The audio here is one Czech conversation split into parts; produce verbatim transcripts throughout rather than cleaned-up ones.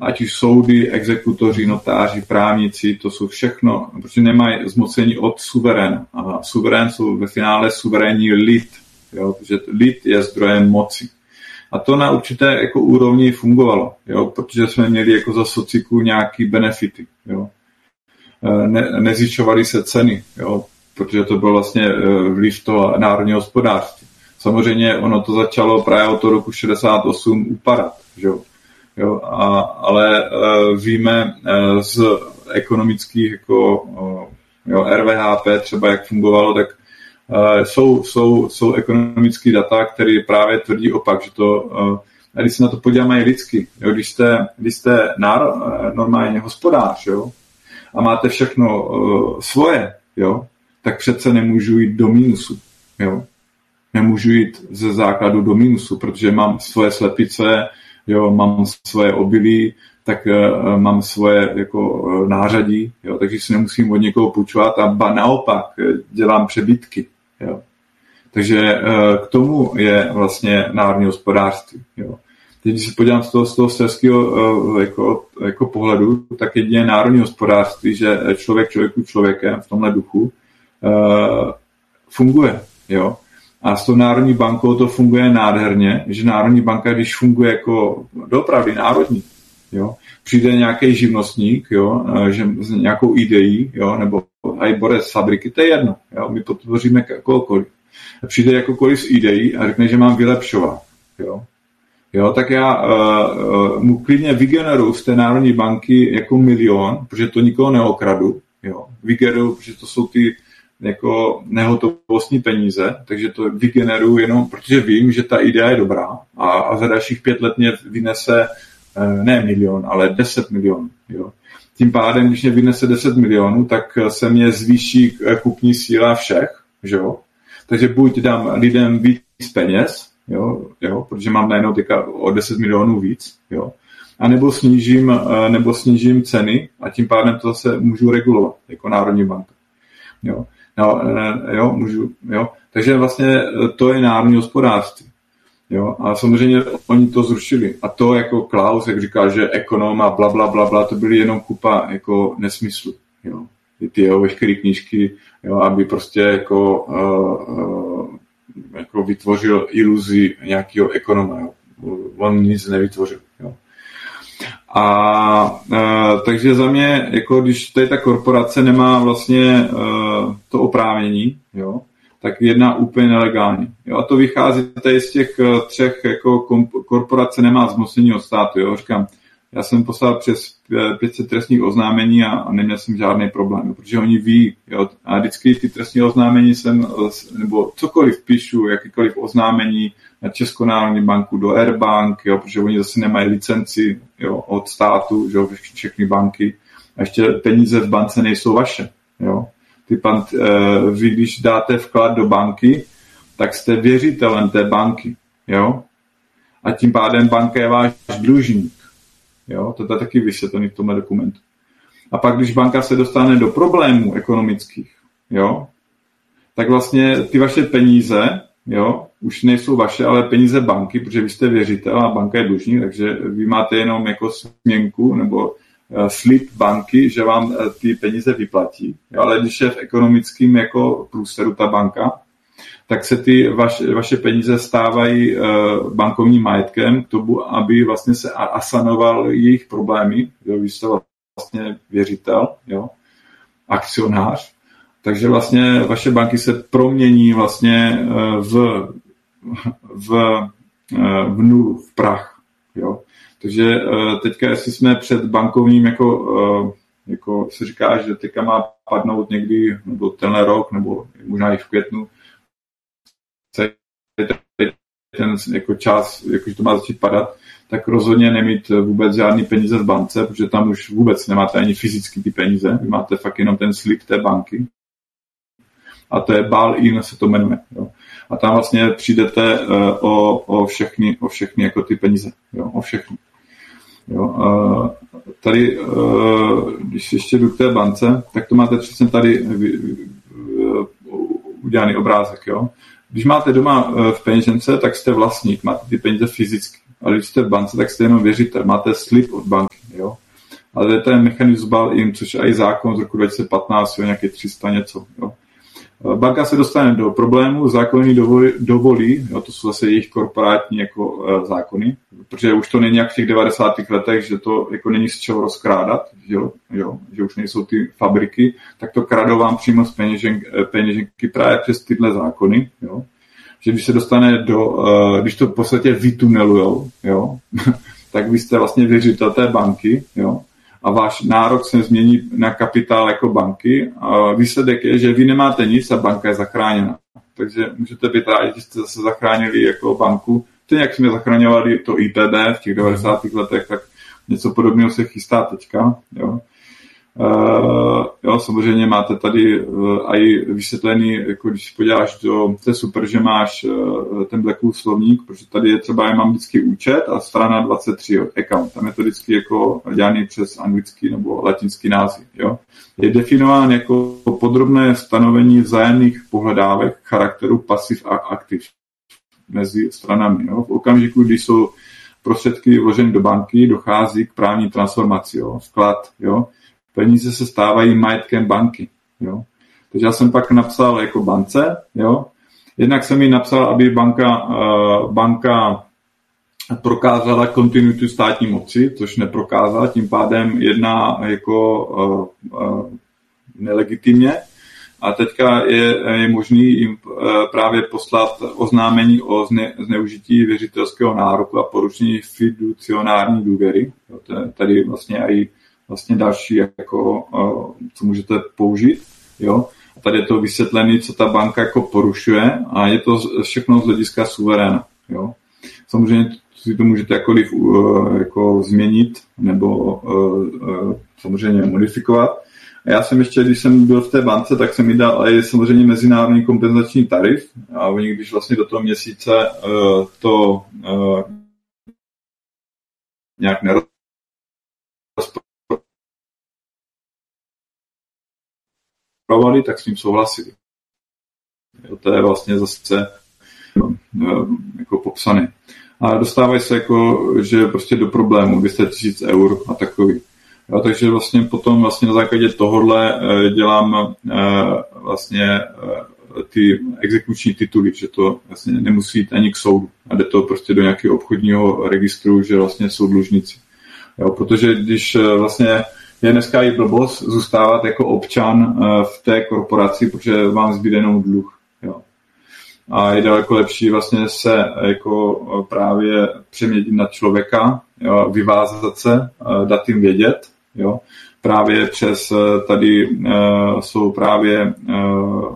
ať už soudy, exekutoři, notáři, právníci, to jsou všechno, protože nemají zmocnění od suveréna. A suverén jsou ve finále suverénní lid, jo, protože lid je zdrojem moci. A to na určité jako úrovni fungovalo, jo, protože jsme měli jako za sociku nějaký benefity. Jo. Ne, nezvyšovaly se ceny, jo, protože to byl vlastně vliv toho národního hospodářství. Samozřejmě ono to začalo právě od toho roku šedesát osm upadat, jo. Jo, a, ale uh, víme uh, z ekonomických jako, uh, jo, R V H P třeba jak fungovalo, tak uh, jsou, jsou, jsou ekonomické data, které právě tvrdí opak, že to, uh, když se na to podíváme i lidsky, jo, když jste, když jste náro, normálně hospodář, jo, a máte všechno uh, svoje, jo, tak přece nemůžu jít do mínusu, jo. Nemůžu jít ze základu do mínusu, protože mám svoje slepice, jo, mám svoje obilí, tak uh, mám svoje jako uh, nářadí, jo, takže si nemusím od někoho půjčovat a ba naopak dělám přebytky, jo. Takže uh, k tomu je vlastně národní hospodářství, jo. Teď, když se podívám z toho, z toho selského uh, jako, jako pohledu, tak jedině národní hospodářství, že člověk člověku člověkem v tomhle duchu uh, funguje, jo. A s tou Národní bankou to funguje nádherně, že Národní banka, když funguje jako doopravdy národní, jo, přijde nějaký živnostník, jo, že s nějakou ideí, jo, nebo aj borec z fabriky, to je jedno, jo, my podpoříme kohokoliv. Přijde jakokoliv s ideí a řekne, že mám vylepšovat, jo. Jo, tak já uh, uh, mu klidně vygeneruju z té Národní banky jako milion, protože to nikoho neokradu, jo. Vygeneruju, protože to jsou ty jako nehotovostní peníze, takže to vygeneruju jenom, protože vím, že ta idea je dobrá a, a za dalších pět let mě vynese ne milion, ale deset milionů. Jo. Tím pádem, když mě vynese deset milionů, tak se mě zvýší kupní síla všech, že jo. Takže buď dám lidem víc peněz, jo, jo, protože mám najednou teďka o deset milionů víc, jo, a nebo snížím, nebo snížím ceny a tím pádem to zase můžu regulovat, jako Národní banka. Jo. No, jo, můžu, jo. Takže vlastně to je národní hospodářství. Jo. A samozřejmě oni to zrušili. A to jako Klaus, jak říkal, že ekonom a bla, bla, bla, bla, to byly jenom kupa jako nesmyslu. Jo. Ty jeho veškeré knížky, jo, aby prostě jako, uh, uh, jako vytvořil iluzi nějakého ekonoma. Jo. On nic nevytvořil. Jo. A e, takže za mě, jako když tady ta korporace nemá vlastně e, to oprávnění, jo, tak jedná úplně nelegálně. Jo, a to vychází tady z těch třech, jako komp- korporace nemá zmocnění od státu. Jo. Říkám, já jsem poslal přes pět set trestních oznámení a, a neměl jsem žádný problém, jo, protože oni ví, jo, a vždycky ty trestní oznámení jsem, nebo cokoliv píšu, jakýkoliv oznámení na Českou národní banku, do Airbank, jo, protože oni zase nemají licenci, jo, od státu, že jo, všechny banky. A ještě peníze v bance nejsou vaše. Jo. Ty pan, vy, když dáte vklad do banky, tak jste věřitelem té banky. Jo. A tím pádem banka je váš dlužník. Jo. To je taky vysvětlený v tomhle dokumentu. A pak, když banka se dostane do problémů ekonomických, jo, tak vlastně ty vaše peníze, jo, už nejsou vaše, ale peníze banky, protože vy jste věřitel a banka je dlužník, takže vy máte jenom jako směnku nebo uh, slib banky, že vám uh, ty peníze vyplatí. Jo, ale když je v ekonomickém jako průseru ta banka, tak se ty vaše, vaše peníze stávají uh, bankovním majetkem k tomu, aby vlastně se asanoval jejich problémy. Jo, vy jste vlastně věřitel, jo, akcionář. Takže vlastně vaše banky se promění vlastně v, v, v nulu, v prach. Jo? Takže teďka, jestli jsme před bankovním, jako, jako se říká, že teďka má padnout někdy, nebo tenhle rok, nebo možná i v květnu, ten jako čas, jakože to má začít padat, tak rozhodně nemít vůbec žádný peníze v bance, protože tam už vůbec nemáte ani fyzicky ty peníze, vy máte fakt jenom ten slib té banky. A to je bail-in, se to jmenuje. Jo. A tam vlastně přijdete uh, o, o, všechny, o všechny jako ty peníze. Jo, o všechny. Jo. Uh, tady, uh, když ještě jdu k té bance, tak to máte přesně tady uh, udělaný obrázek. Jo. Když máte doma uh, v peněžence, tak jste vlastník, máte ty peníze fyzicky. ale když jste v bance, tak jste jenom věřitel, máte slib od banky, jo. Ale to je ten mechanismus bail-in, což je i zákon z roku dva tisíce patnáct, jo, nějaké tři sta něco, jo. Banka se dostane do problému, zákony dovolí, dovolí jo, to jsou zase jejich korporátní jako uh, zákony, protože už to není jak v těch devadesátých letech, že to jako není z čeho rozkrádat, jo, jo, že už nejsou ty fabriky, tak to kradou vám přímo z peněžen, peněženky právě přes tyhle zákony, jo. Že když se dostane do, uh, když to v podstatě vytunelujou, jo, tak vy jste vlastně věřitel té banky, jo, a váš nárok se změní na kapitál jako banky a výsledek je, že vy nemáte nic a banka je zachráněna. Takže můžete být rádi, že jste zase zachránili jako banku. To jak jsme zachraňovali to I P B v těch devadesátých letech, tak něco podobného se chystá teďka. Jo. Uh, jo, samozřejmě máte tady uh, i vysvětlený, jako když podíváš do, to je super, že máš uh, ten Blackwood slovník, protože tady je třeba, já mám vždycky účet a strana dvacet tři, jo, account, tam je to vždycky jako dělaný přes anglický nebo latinský název, jo. Je definován jako podrobné stanovení vzájemných pohledávek charakteru pasiv a aktiv mezi stranami, jo. V okamžiku, kdy jsou prostředky vloženy do banky, dochází k právní transformaci, jo, vklad, jo. Peníze se stávají majetkem banky. Jo. Takže já jsem pak napsal jako bance, jo. Jednak jsem jí napsal, aby banka, uh, banka prokázala kontinuitu státní moci, což neprokázala, tím pádem jedná jako uh, uh, nelegitimně. A teďka je, je možný jim uh, právě poslat oznámení o zne, zneužití věřitelského nároku a porušení fiducionární důvěry. Jo, to je tady vlastně i vlastně další, jako, co můžete použít. Jo? A tady je to vysvětlené, co ta banka jako porušuje a je to všechno z hlediska suveréna. Jo? Samozřejmě si to můžete jakkoliv jako změnit nebo samozřejmě modifikovat. A já jsem ještě, když jsem byl v té bance, tak jsem mi dal i samozřejmě mezinárodní kompenzační tarif a oni, když vlastně do toho měsíce to nějak nerozpočítali, tak s ním souhlasili. Jo, to je vlastně zase jako popsané. A dostávají se jako, že prostě do problému dvě stě tisíc eur a takový. Jo, takže vlastně potom vlastně na základě tohohle dělám vlastně ty exekuční tituly, že to vlastně nemusí jít ani k soudu. A jde to prostě do nějakého obchodního registru, že vlastně jsou dlužníci. Jo, protože když vlastně je dneska i blbost zůstávat jako občan v té korporaci, protože vám zbyde jenom dluh. Jo. A je daleko lepší vlastně se jako právě přeměnit na člověka, jo, vyvázat se, dát jim vědět. Jo. Právě přes tady uh, jsou právě uh,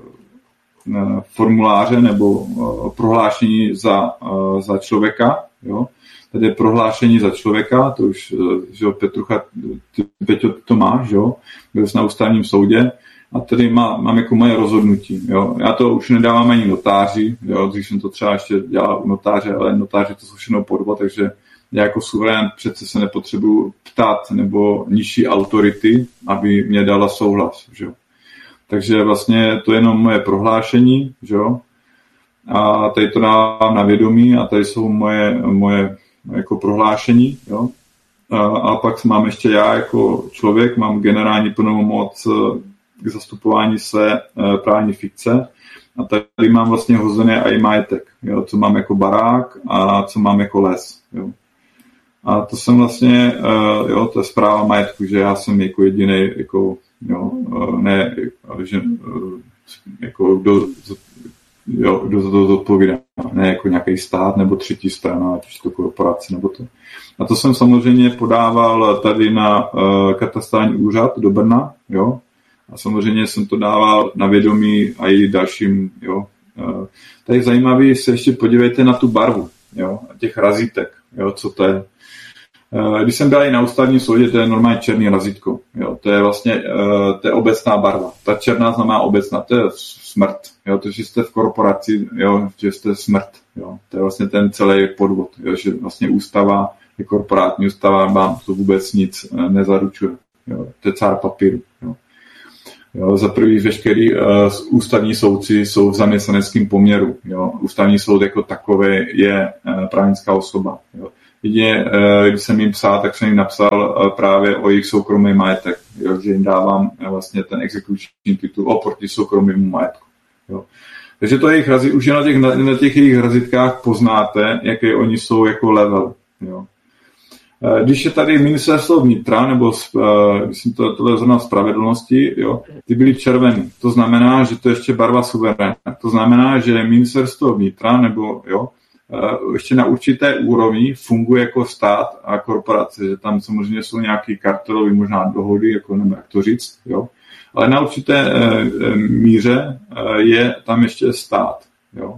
formuláře nebo uh, prohlášení za, uh, za člověka. Jo. Tady je prohlášení za člověka, to už, že jo, Petrucha, ty, Peťo, to máš, jo, byl jsi na ústavním soudě a tady má, mám jako moje rozhodnutí, jo. Já to už nedávám ani notáři, jo, když jsem to třeba ještě dělal u notáře, ale notáři to jsou všechno podvod, takže já jako suverén přece se nepotřebuji ptát nebo nižší autority, aby mě dala souhlas, že jo. Takže vlastně to je jenom moje prohlášení, že jo. A tady to dávám na vědomí a tady jsou moje, moje jako prohlášení, jo. A, a pak mám ještě já jako člověk, mám generální plnou moc k zastupování se právní fikce a tady mám vlastně hozené i majetek, jo, co mám jako barák a co mám jako les, jo. A to jsem vlastně, jo, to je správa majetku, že já jsem jako jediný, jako, jo, ne, že, jako kdo, jo, kdo za to zodpovídá, ne jako nějaký stát nebo třetí strana, ať už to korporace nebo to. A to jsem samozřejmě podával tady na uh, katastrální úřad do Brna, jo, a samozřejmě jsem to dával na vědomí a i dalším, jo. Uh, tady zajímavý, se ještě podívejte na tu barvu, jo, těch razítek, jo, co to je. Když jsem byl i na ústavním soudě, to je normálně černý razítko. Jo. To je vlastně to je obecná barva. Ta černá znamená obecná, to je smrt. Jo. To, že jste v korporaci, jo, že jste smrt. Jo. To je vlastně ten celý podvod. Jo. Že vlastně ústava, je korporátní ústava, vám to vůbec nic nezaručuje. Jo. To je cár papíru. Jo. Jo, za prvý veškerý uh, ústavní soudci jsou v zaměstnaneckém poměru. Jo. Ústavní soud jako takový je uh, právnická osoba. Jo. Jedině, uh, když jsem jim psal, tak jsem jim napsal uh, právě o jejich soukromý majetek, jo, že jim dávám uh, vlastně ten exekuční titul oproti soukromému majetku. Jo. Takže to jejich razit, už na těch, na, na těch jejich razitkách poznáte, jaké oni jsou jako level. Jo. Když je tady ministerstvo vnitra, nebo když jsem to, tohle zrovna spravedlnosti, jo, ty byly červený. To znamená, že to je ještě barva suverénna. To znamená, že ministerstvo vnitra, nebo jo, ještě na určité úrovni funguje jako stát a korporace, že tam samozřejmě jsou nějaké kartelové možná dohody, jako nevím, jak to říct, jo. Ale na určité míře je tam ještě stát, jo.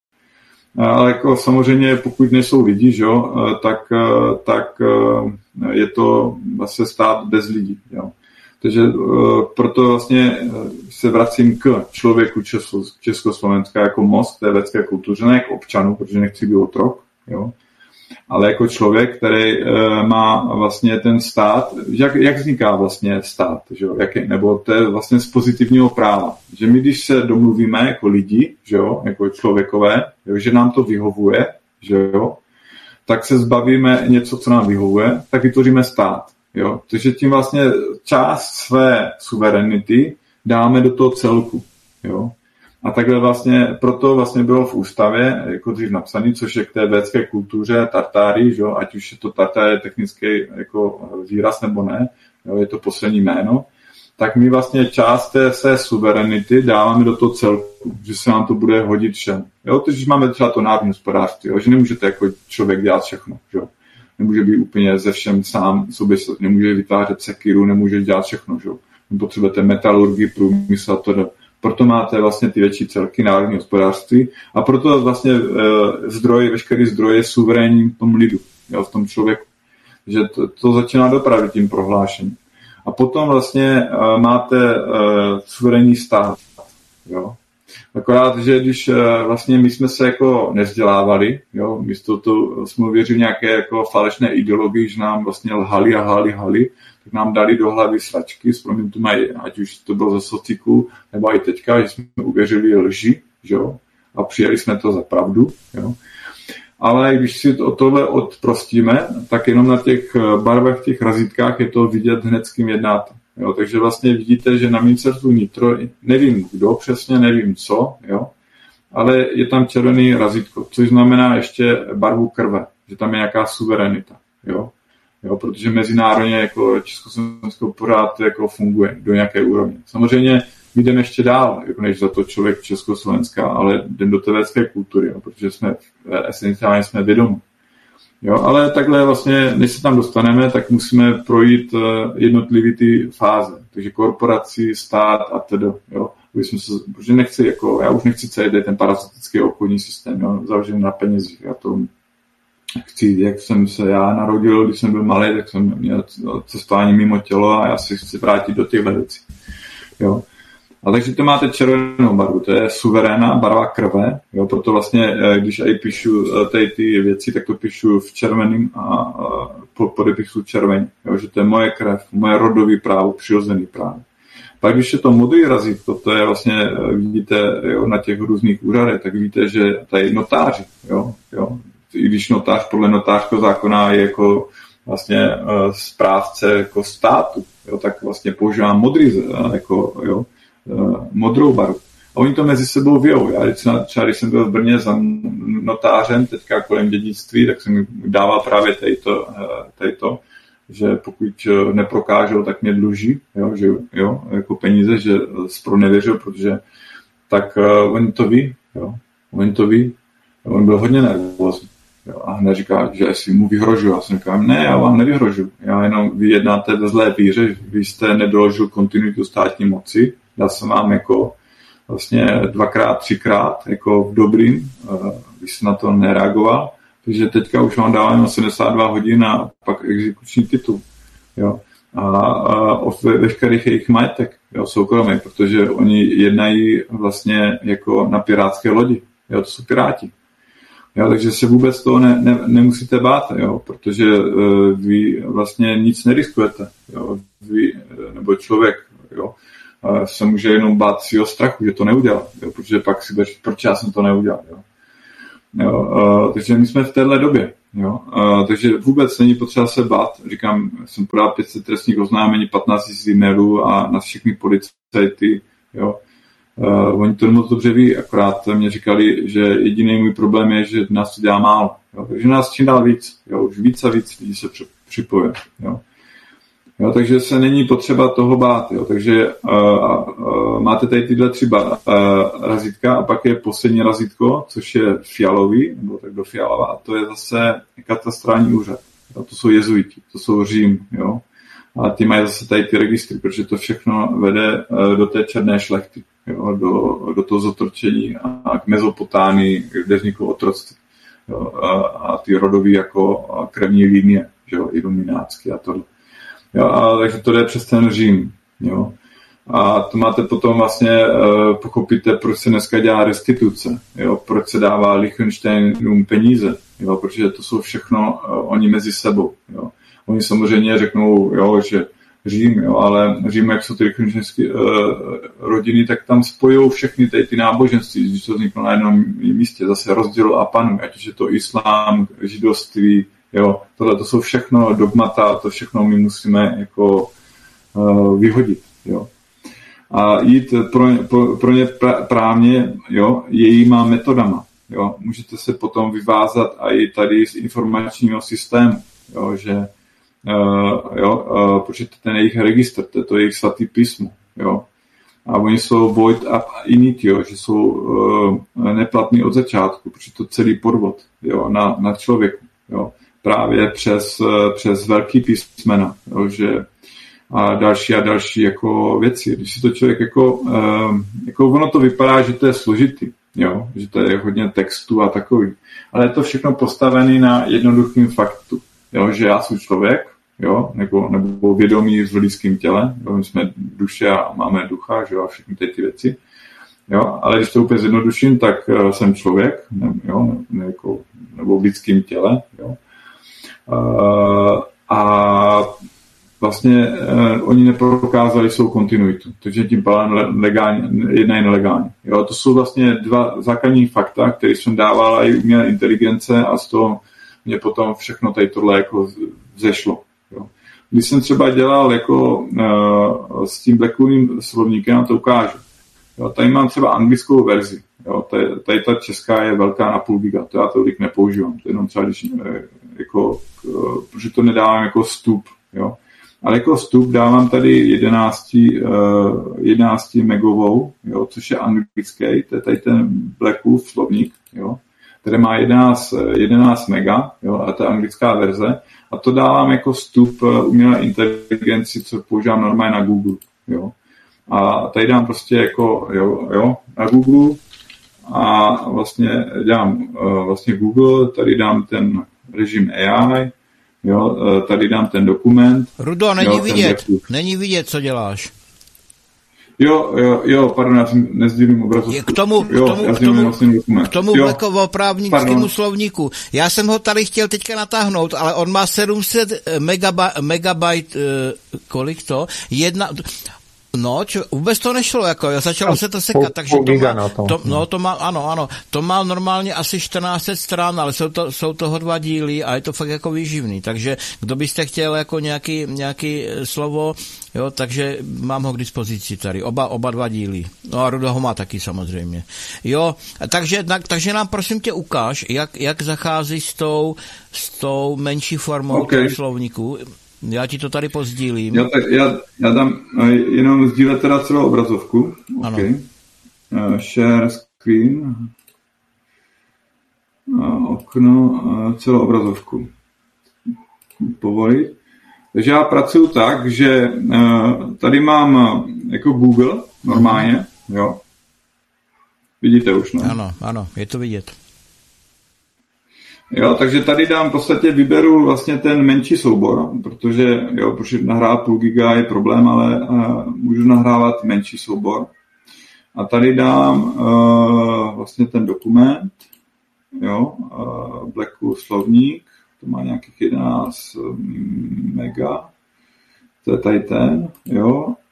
Ale jako samozřejmě, pokud nejsou lidi, že jo, tak, tak je to vlastně stát bez lidí. Jo. Takže proto vlastně se vracím k člověku Česko, Československa jako most té védské kultuře, ne jako občanu, protože nechci být otrok, jo, ale jako člověk, který má vlastně ten stát, jak, jak vzniká vlastně stát, že jo, jak je, nebo to je vlastně z pozitivního práva, že my, když se domluvíme jako lidi, že jo, jako člověkové, jo, že nám to vyhovuje, že jo, tak se zbavíme něco, co nám vyhovuje, tak vytvoříme stát, jo, takže tím vlastně část své suverenity dáme do toho celku, jo. A takhle vlastně, proto vlastně bylo v ústavě, jako dřív napsaný, což je k té védské kultuře Tartári, že, ať už je to Tartár je technický jako výraz nebo ne, jo, je to poslední jméno, tak my vlastně část té své suverenity dáváme do toho celku, že se nám to bude hodit všem. Jo, takže máme třeba to národní hospodářství, jo, že nemůžete jako člověk dělat všechno, že? Nemůže být úplně ze všem sám, sobě, nemůže vytvářet sekiru, nemůže dělat všechno, že? Potřebujete metalurgii, průmysl a to. Proto máte vlastně ty větší celky národní hospodářství a proto vlastně e, zdroj, veškerý zdroj je suverénním v tom lidu, jo, v tom člověku. Že to, to začíná dopravit tím prohlášením. A potom vlastně e, máte e, suverénní stát. Jo. Akorát, že když e, vlastně my jsme se jako nevzdělávali, jo, místo to jsme věřili nějaké jako falešné ideologii, že nám vlastně lhali a lhali, lhali, tak nám dali do hlavy sračky, s proměnutím, ať už to bylo ze sociku, nebo i teďka, že jsme uvěřili lži, že jo, a přijali jsme to za pravdu, jo. Ale když si to, tohle odprostíme, tak jenom na těch barvách, těch razítkách je to vidět hned, s kým jednáte. Jo. Takže vlastně vidíte, že na ministerstvu vnitro, nevím kdo přesně, nevím co, jo, ale je tam červený razítko, což znamená ještě barvu krve, že tam je nějaká suverenita, jo. Jo, protože mezinárodně jako Československo pořád jako funguje do nějaké úrovně. Samozřejmě jdeme ještě dál, jako než za to člověk Československa, ale jdeme do té védské kultury, jo, protože jsme esenciálně jsme vědomí. Jo, ale takhle vlastně, než se tam dostaneme, tak musíme projít jednotlivý ty fáze. Takže korporaci, stát a tedy. Jo. Protože nechci, jako, já už nechci celý ten parazitický obchodní systém, jo, založený na penězích. Já to chci, jak jsem se já narodil, když jsem byl malý, tak jsem měl cestování mimo tělo a já si chci vrátit do těchto věcí. Jo. A takže to máte červenou barvu, to je suverénná barva krve, jo, proto vlastně, když aj píšu tady ty věci, tak to píšu v červeným a podepisu červený, jo, že to je moje krev, moje rodový právo, přirozený právo. Pak když je to modrý razítko, to je vlastně, vidíte, jo, na těch různých úřadech, tak vidíte, že tady notáři, jo, jo, i když notář podle notářského zákona je jako vlastně uh, správce jako státu, jo, tak vlastně používám modrý, jako, jo, uh, modrou barvu. A oni to mezi sebou vyjou. Já třeba, když jsem byl v Brně za notářem, teďka kolem dědictví, tak jsem mi dával právě tadyto, uh, tadyto, že pokud neprokážou, tak mě dluží, jo, že, jo, jako peníze, že zpronevěřil, protože tak uh, oni to ví, jo, oni to ví. On byl hodně nervózní. Jo, a hned říká, že jestli mu vyhrožuju. Já jsem říkal, ne, já vám nevyhrožuju. Já jenom vy jednáte ve zlé víře, vy jste nedoložil kontinuitu státní moci. Dal jsem vám jako vlastně dvakrát, třikrát jako v dobrým, vy jste na to nereagoval. Takže teďka už vám dávám sedmdesát dva hodin a pak exekuční titul. Jo. A, a o veškerých jejich majetek, jo, soukromí, protože oni jednají vlastně jako na pirátské lodi. Jo, to jsou piráti. Jo, takže se vůbec toho ne, ne, nemusíte bát, jo, protože uh, vy vlastně nic neriskujete. Jo, vy, nebo člověk, jo, se může jenom bát svého strachu, že to neudělal, jo, protože pak si bude říct, proč já jsem to neudělal. Jo. Jo, uh, takže my jsme v téhle době. Jo. Uh, takže vůbec není potřeba se bát. Říkám, jsem podal pět set trestních oznámení, patnáct tisíc e-mailů a na všechny policajty. Jo. Uh, oni to moc dobře ví, akorát mě říkali, že jediný můj problém je, že nás to dělá málo. Jo. Takže nás čím dál víc. Jo. Už víc a víc lidí se připojuje. Jo. Jo, takže se není potřeba toho bát. Jo. Takže uh, uh, máte tady tyhle tři uh, razítka a pak je poslední razítko, což je fialový, nebo tak do fialová, a to je zase katastrální úřad. Jo. To jsou jezuiti, to jsou Řím. Jo. A ty mají zase tady ty registry, protože to všechno vede uh, do té černé šlechty, jo, do, do toho zotročení a k Mezopotánii, kde vzniklo otroctví. Jo. A, a ty rodový jako krevní linie, jo, iluminácky a tohle. Jo, a takže to jde přes ten Řím. Jo. A to máte potom vlastně, uh, pochopíte, proč se dneska dělá restituce, jo, proč se dává Liechtensteinům peníze, jo, protože to jsou všechno uh, oni mezi sebou. Jo. Oni samozřejmě řeknou, jo, že Řím, jo, ale Řím, jak jsou ty liechtensteinské uh, rodiny, tak tam spojou všechny ty, ty náboženství, když to vzniklo na jednom místě, zase rozdělu a panu, ať už je to islám, židovství, jo, tohle to jsou všechno dogmata, to všechno my musíme jako uh, vyhodit, jo. A jít pro, pro, pro ně právně, jo, jejíma metodama, jo. Můžete se potom vyvázat a i tady z informačního systému, jo, že uh, jo, uh, protože ten jejich registr, to je to jejich svatý písmo, jo. A oni jsou void ab initio, že jsou uh, neplatný od začátku, protože to celý podvod, jo, na, na člověku, jo. Právě přes, přes velký písmena, jo, že a další a další jako věci. Když si to člověk jako, jako ono to vypadá, že to je složitý, jo, že to je hodně textu a takový, ale je to všechno postavené na jednoduchým faktu, jo, že já jsem člověk, jo, nebo, nebo vědomí v lidském těle, jo, my jsme duše a máme ducha, že jo, a všechny ty, ty věci, jo, ale když to úplně zjednoduším, tak jsem člověk, ne, jo, ne, jako, nebo v lidském těle, jo. Uh, a vlastně uh, oni neprokázali svou kontinuitu, takže tím pádem legálně, jedna je nelegální. Jo, to jsou vlastně dva základní fakta, které jsem dával i umělé inteligence a z toho mě potom všechno tady tohle jako vzešlo. Jo. Když jsem třeba dělal jako uh, s tím Blackovým slovníkem, to ukážu. Jo, tady mám třeba anglickou verzi. Jo, tady, tady ta česká je velká na půl giga, to já to tolik nepoužívám, to jenom třeba když, jako, protože to nedávám jako vstup, jo. Ale jako vstup dávám tady jedenáct megovou, jo, což je anglický, to je tady ten Blackwood slovník, jo, který má jedenáct, jedenáct mega, jo, a to je anglická verze, a to dávám jako vstup umělé inteligenci, co používám normálně na Google, jo. A tady dám prostě jako, jo, jo, na Google a vlastně dám uh, vlastně Google, tady dám ten režim A I, jo, uh, tady dám ten dokument. Rudo, není jo, vidět, není vidět, co děláš. Jo, jo, jo, pardon, já jsem nezdílím obrazovku. K tomu, jo, k tomu, k tomu, vlastně k tomu Blackovo-právnickému slovníku. Já jsem ho tady chtěl teďka natáhnout, ale on má sedm set megabajt, kolik to? Jedna... No, čo, vůbec to nešlo, jako, začalo se to sekat, takže to má, to, no, to má, ano, ano, to má normálně asi čtrnáct set stran, ale jsou to, jsou toho dva díly a je to fakt jako výživný, takže kdo byste chtěl jako nějaký, nějaký slovo, jo, takže mám ho k dispozici tady, oba, oba dva díly, no a Rudo ho má taky samozřejmě, jo, takže, takže nám prosím tě ukáž, jak, jak zachází s tou, s tou menší formou okay. slovníku. Já ti to tady pozdílím. Já, tak, já, já dám jenom sdílet teda celou obrazovku. Okay. Uh, share screen. Uh, okno, uh, celou obrazovku. Povolit. Takže já pracuji tak, že uh, tady mám uh, jako Google normálně. Jo. Vidíte už, ne? Ano, ano, je to vidět. Jo, takže tady dám v podstatě, vyberu vlastně ten menší soubor, protože, jo, protože nahrávat půl giga je problém, ale uh, můžu nahrávat menší soubor. A tady dám uh, vlastně ten dokument, jo, uh, Blackwood slovník, to má nějakých jedenáct mega, to je tady ten, jo,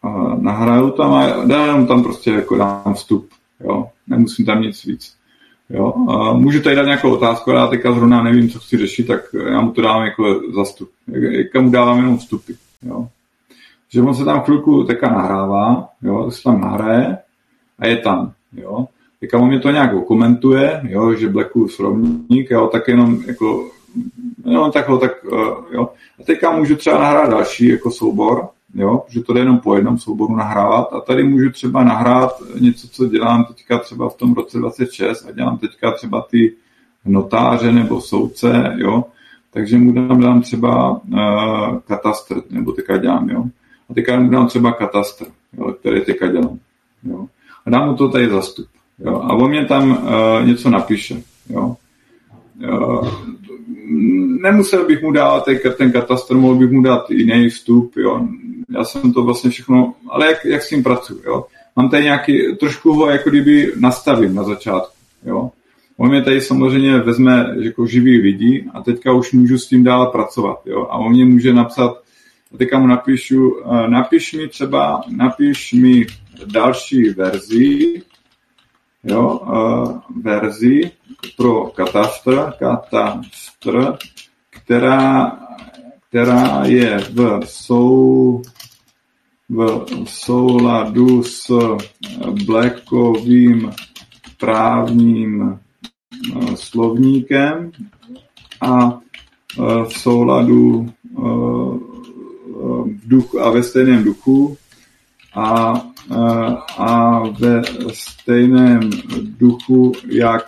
uh, nahraju tam a dám tam prostě jako dám vstup, jo, nemusím tam nic víc. Jo, uh, můžu tady dát nějakou otázku, ale já teďka zrovna nevím, co chci řešit, tak já mu to dám jako za vstup. Jaká mu dávám jenom vstupy, jo. Že on se tam chvilku teďka nahrává, jo, se tam nahraje a je tam, jo. Teďka on mě to nějak komentuje, jo, že Blacku srovník, jo, tak jenom jako, jenom takhle, tak, uh, jo. A teďka můžu třeba nahrát další jako soubor, jo, že to jde jenom po jednom souboru nahrávat a tady můžu třeba nahrát něco, co dělám teďka třeba v tom roce dvacet šest a dělám teďka třeba ty notáře nebo soudce, jo, takže mu dám, dám třeba uh, katastr, nebo teďka dělám, jo, a teďka mu dám třeba katastr, jo, který teďka dělám, jo, a dám mu to tady zastup, jo, a on mě tam uh, něco napíše, jo, uh, nemusel bych mu dát ten katastr, mohl bych mu dát jiný vstup, jo. Já jsem to vlastně všechno, ale jak, jak s tím pracuji, jo. Mám tady nějaký, trošku ho jako kdyby nastavím na začátku, jo. On mě tady samozřejmě vezme jako živý lidi a teďka už můžu s tím dál pracovat, jo. A on mě může napsat, a teďka mu napíšu, napiš mi třeba, napiš mi další verzi, jo, uh, verzi pro katastr, katastr, která, která je v, sou, v souladu s Blackovým právním uh, slovníkem a uh, v souladu uh, v duchu a ve stejném duchu a a ve stejném duchu jak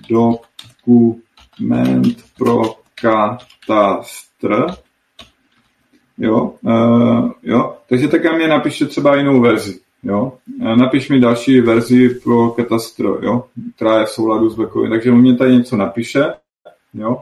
dokument pro katastr. Jo, uh, jo. Takže taká mě napište třeba jinou verzi. Jo. Napiš mi další verzi pro katastr, jo, která je v souladu s Blackovým. Takže on mě tady něco napíše. Jo.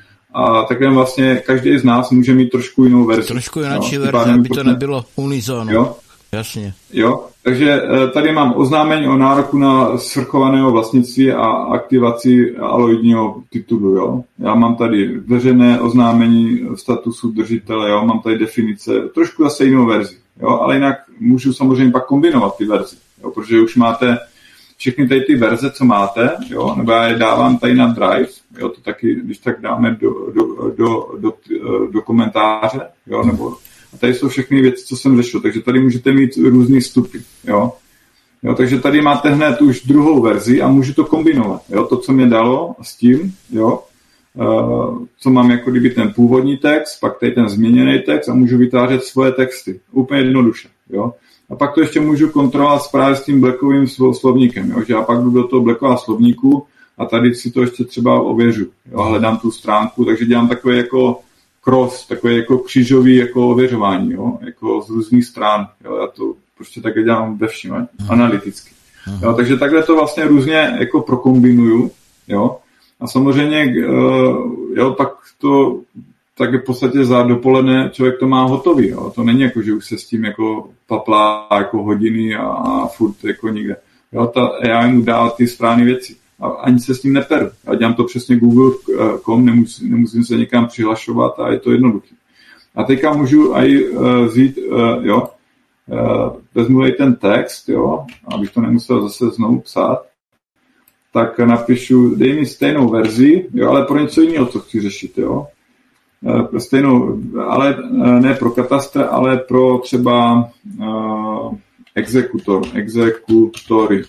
A takhle vlastně každý z nás může mít trošku jinou verzi. Trošku jináčí verzi, aby to nebylo unizono. Jo. Jasně. Jo, takže tady mám oznámení o nároku na svrchovaného vlastnictví a aktivaci aloidního titulu, jo. Já mám tady veřejné oznámení statusu držitele, jo, mám tady definice, trošku zase jinou verzi, jo, ale jinak můžu samozřejmě pak kombinovat ty verzi, jo, protože už máte všechny tady ty verze, co máte, jo, nebo já je dávám tady na Drive, jo, to taky, když tak dáme do, do, do, do, do komentáře, jo, nebo a tady jsou všechny věci, co jsem řešil, takže tady můžete mít různý vstupy, jo. Jo, takže tady máte hned už druhou verzi a můžu to kombinovat, jo, to, co mě dalo s tím, jo, uh, co mám jako kdyby ten původní text, pak tady ten změněný text a můžu vytvářet svoje texty, úplně jednoduše, jo. A pak to ještě můžu kontrolovat právě s tím Blackovým slovníkem, jo, že já pak jdu do toho Blackova slovníku a tady si to ještě třeba ověřu, jo, hledám tu stránku, takže dělám takové jako cross, takové jako křížový jako ověřování, jo, jako z různých stran, jo, já to prostě také dělám ve všem, analyticky. Jo, takže takhle to vlastně různě jako prokombinuju, jo, a samozřejmě, jo, pak to tak v podstatě za dopoledne člověk to má hotový, jo, to není jako, že už se s tím jako paplá jako hodiny a, a furt jako nikde, jo, ta, já mu dál ty správné věci. A ani se s tím neperu. Já dělám to přesně google tečka com, nemusím, nemusím se někam přihlašovat a je to jednoduché. A teďka můžu i uh, vzít, uh, jo, uh, vezmu i ten text, jo, abych to nemusel zase znovu psát, tak napíšu, dej mi stejnou verzi, jo, ale pro něco jiného, co chci řešit, jo. Uh, stejnou, ale uh, ne pro katastr, ale pro třeba uh, exekutor, exekutory.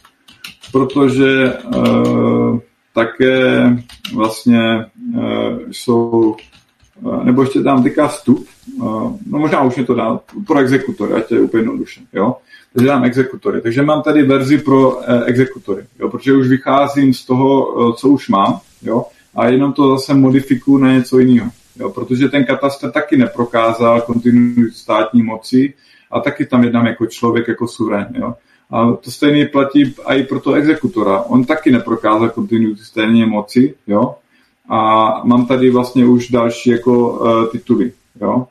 Protože uh, také vlastně uh, jsou, uh, nebo ještě dám teďka vstup, uh, no možná už mě to dá, pro exekutory, ať je úplně jednoduše, jo. Takže dám exekutory. Takže mám tady verzi pro uh, exekutory, jo, protože už vycházím z toho, uh, co už mám, jo, a jenom to zase modifikuju na něco jiného, jo, protože ten katastr taky neprokázal kontinuitu státní moci a taky tam jednám jako člověk, jako suverén, jo. A to stejně platí i pro toho exekutora. On taky neprokázal kontinuitu stejné moci, jo. A mám tady vlastně už další jako uh, tituly, jo.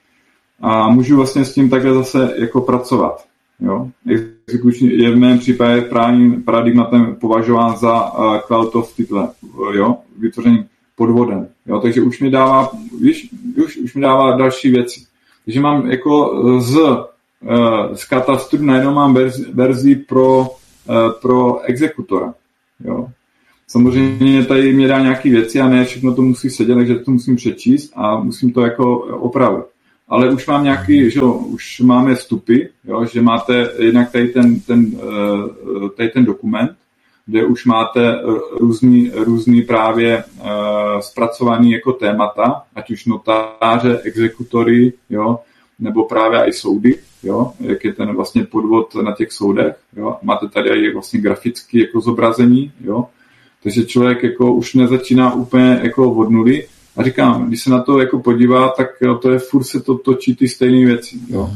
A můžu vlastně s tím takhle zase jako pracovat, jo. Exekuční je v mém případě právním paradigmatem považován za uh, kvalitu v title, jo, vytvořením podvodem, jo. Takže už mi dává, víš, už, už mi dává další věci. Takže mám jako z z katastru najednou mám verzi, verzi pro, pro exekutora. Jo. Samozřejmě tady mě dá nějaké věci a ne všechno to musí sedět, takže to musím přečíst a musím to jako opravit. Ale už mám nějaký, že jo, už máme vstupy, jo, že máte jednak tady ten, ten, tady ten dokument, kde už máte různý, různý právě uh, zpracovaný jako témata, ať už notáře, exekutory, jo, nebo právě i soudy, jo, jak je ten vlastně podvod na těch soudech, jo. Máte tady i vlastně grafické jako zobrazení, jo. Takže člověk jako už nezačíná úplně jako od nuly a říkám, když se na to jako podívá, tak jo, to je furt se to točí ty stejné věci, jo.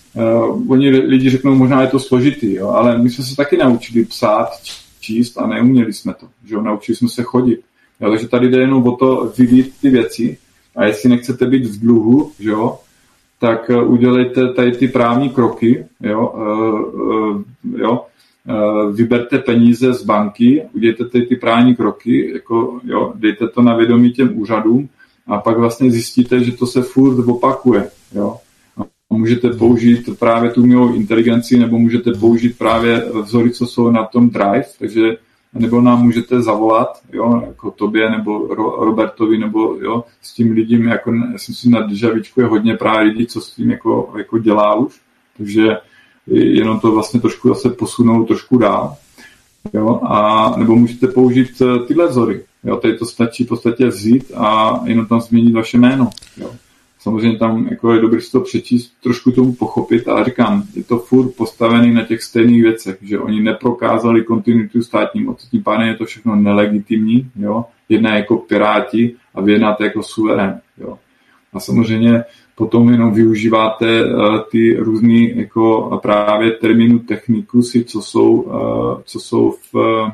Uh, oni lidi řeknou, možná je to složitý, jo, ale my jsme se taky naučili psát, číst a neuměli jsme to, že jo, naučili jsme se chodit. Jo, takže tady jde jenom o to vylít ty věci a jestli nechcete být v dluhu, že jo, tak uh, udělejte tady ty právní kroky, jo, uh, uh, jo, uh, vyberte peníze z banky, udělejte tady ty právní kroky, jako, jo, dejte to na vědomí těm úřadům a pak vlastně zjistíte, že to se furt opakuje, jo. Můžete použít právě tu umělou inteligenci, nebo můžete použít právě vzory, co jsou na tom Drive, takže nebo nám můžete zavolat, jo, jako tobě, nebo Robertovi, nebo jo, s tím lidím, jako, já si myslím, na Dežavičku je hodně právě lidí, co s tím jako, jako dělá už, takže jenom to vlastně trošku zase posunou trošku dál, jo, a nebo můžete použít tyhle vzory, jo, tady to stačí v podstatě vzít a jenom tam změnit vaše jméno, jo. Samozřejmě tam jako je dobré si to přečíst, trošku tomu pochopit, ale říkám, je to furt postavený na těch stejných věcech, že oni neprokázali kontinuitu státní moci, tím pádem je to všechno nelegitimní, jo, jedná jako piráti a vy jednáte jako suverén, jo. A samozřejmě potom jenom využíváte uh, ty různý jako právě termínu technikusy, co jsou, uh, co jsou v, uh,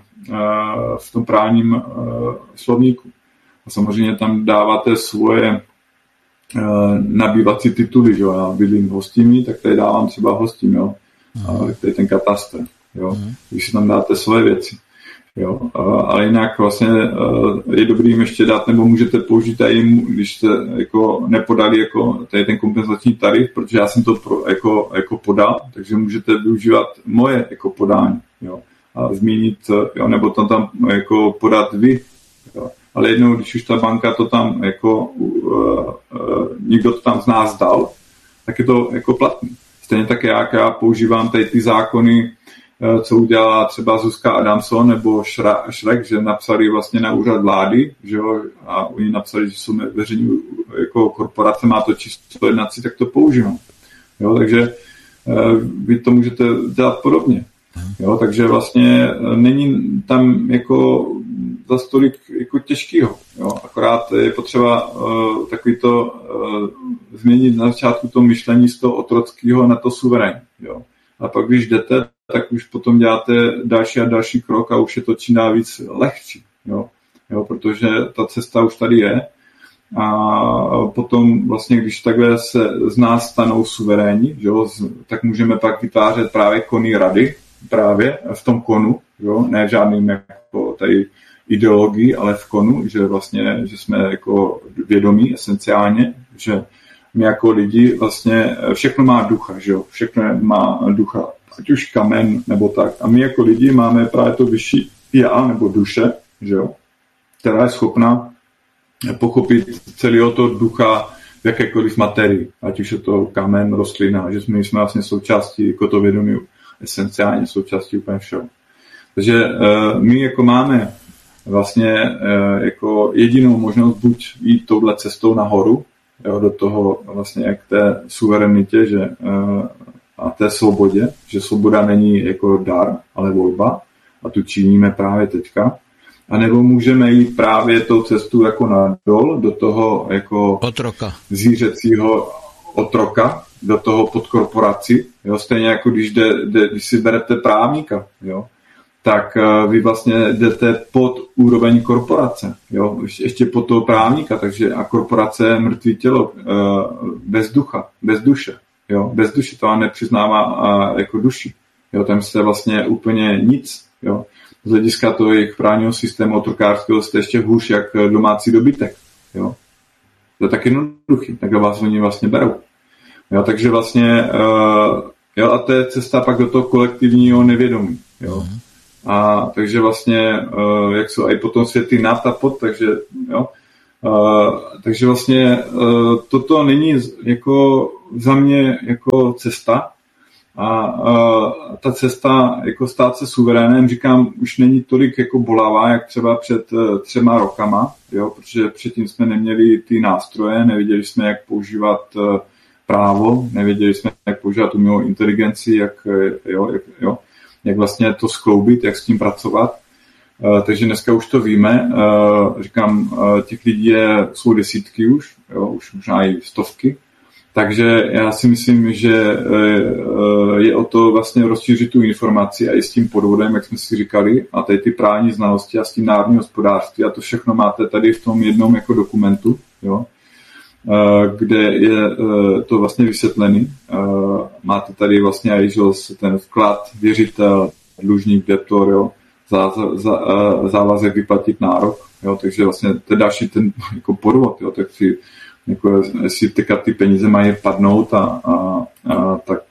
v tom právním uh, slovníku. A samozřejmě tam dáváte svoje nabývací tituly, že jo, já bydlím hostinný, tak tady dávám třeba hostin, jo, a to je ten katastr, jo, uh-huh. Když si tam dáte svoje věci, jo, ale jinak vlastně je dobrý jim ještě dát, nebo můžete použít tady, když jste jako nepodali jako tady ten kompenzační tarif, protože já jsem to pro, jako, jako podal, takže můžete využívat moje jako podání, jo, a zmínit, jo, nebo tam tam jako podat vy, jo. Ale jednou, když už ta banka to tam jako uh, uh, někdo to tam z nás dal, tak je to jako platný. Stejně tak jak já používám tady ty zákony, uh, co udělala třeba Zuzka Adamson nebo Šrek, že napsali vlastně na úřad vlády, že jo, a oni napsali, že jsou veřejní jako korporace, má to číslo jednací, tak to používám. Jo, takže uh, vy to můžete dělat podobně. Jo, takže vlastně není tam jako za stolik jako těžkýho. Jo. Akorát je potřeba uh, takový to uh, změnit na začátku to myšlení z toho otrockého na to suverén. Jo. A pak když jdete, tak už potom děláte další a další krok a už je to čím dál víc lehčí. Jo. Jo, protože ta cesta už tady je. A potom vlastně, když takhle se z nás stanou suverénní, jo, tak můžeme pak vytvářet právě konný rady, právě v tom konu, jo, ne v žádným jako tady ideologii, ale v konu, že vlastně, že jsme jako vědomí esenciálně, že my jako lidi vlastně, všechno má ducha, že jo, všechno má ducha, ať už kamen nebo tak. A my jako lidi máme právě to vyšší já nebo duše, že jo, která je schopna pochopit celého toho ducha v jakékoliv materii, ať už je to kamen, rostlina, že jsme, jsme vlastně součástí jako to vědomí, esenciálně součástí úplně všeho. Takže uh, my jako máme vlastně uh, jako jedinou možnost buď jít touhle cestou nahoru, jo, do toho vlastně jak té suverenitě, že, uh, a té svobodě, že svoboda není jako dar, ale volba, a tu činíme právě teďka. A nebo můžeme jít právě tou cestou jako nadol, do toho jako otroka. Zvířecího otroka, do toho podkorporaci, jo, stejně jako když, jde, jde, když si berete právníka, jo, tak uh, vy vlastně jdete pod úroveň korporace, jo, ještě pod toho právníka, takže a korporace je mrtvý tělo, uh, bez ducha, bez duše, jo, bez duše, to vám nepřiznává uh, jako duši, jo, tam jste vlastně úplně nic, jo, z hlediska toho jejich právního systému otrokářského jste ještě hůř jak domácí dobytek, jo, to je tak jednoduchý, takhle vás oni vlastně berou. Jo, takže vlastně uh, Jo, a to je cesta pak do toho kolektivního nevědomí. Jo. A takže vlastně, uh, jak jsou i potom světy nad a pod, takže jo, uh, takže vlastně uh, toto není jako za mě jako cesta a uh, ta cesta jako stát se suverénem, říkám, už není tolik jako bolavá, jak třeba před uh, třema rokama, jo, protože předtím jsme neměli ty nástroje, nevěděli jsme, jak používat uh, právo, nevěděli jsme, jak používat umělou inteligenci, jak, jo, jak, jo, jak vlastně to skloubit, jak s tím pracovat. Uh, takže dneska už to víme. Uh, říkám, uh, těch lidí je, jsou desítky už, jo, už možná i stovky. Takže já si myslím, že uh, je o to vlastně rozšířit tu informaci a i s tím podvodem, jak jsme si říkali, a tady ty právní znalosti a s tím národní hospodářství a to všechno máte tady v tom jednom jako dokumentu, jo, kde je to vlastně vysvětlený. Máte tady vlastně i ten vklad, věřitel, dlužník, debtor, jo, závazek vyplatit nárok, jo, takže vlastně to je další ten jako podvod, jo, tak si, jako, jestli teďka ty peníze mají padnout a, a, a tak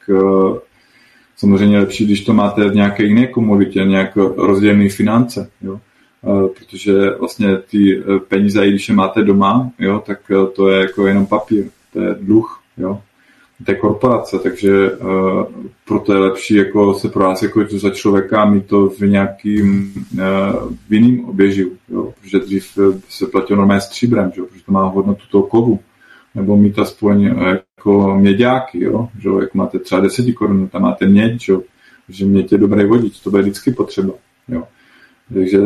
samozřejmě lepší, když to máte v nějaké jiné komoditě, nějak rozdělené finance, jo. Uh, protože vlastně ty peníze, i když je máte doma, jo, tak to je jako jenom papír, to je dluh, jo, to je korporace, takže uh, proto je lepší jako se pro vás jako za člověka mít to v nějakým uh, v jiným oběživu, jo, protože dřív se platilo normálně stříbrem, jo, protože to má hodnotu toho kovu, nebo mít aspoň uh, jako měďáky, jo, že jako máte třeba deset korun, tam máte měď, jo, že měď je dobrý vodič, to bude vždycky potřeba, jo. Takže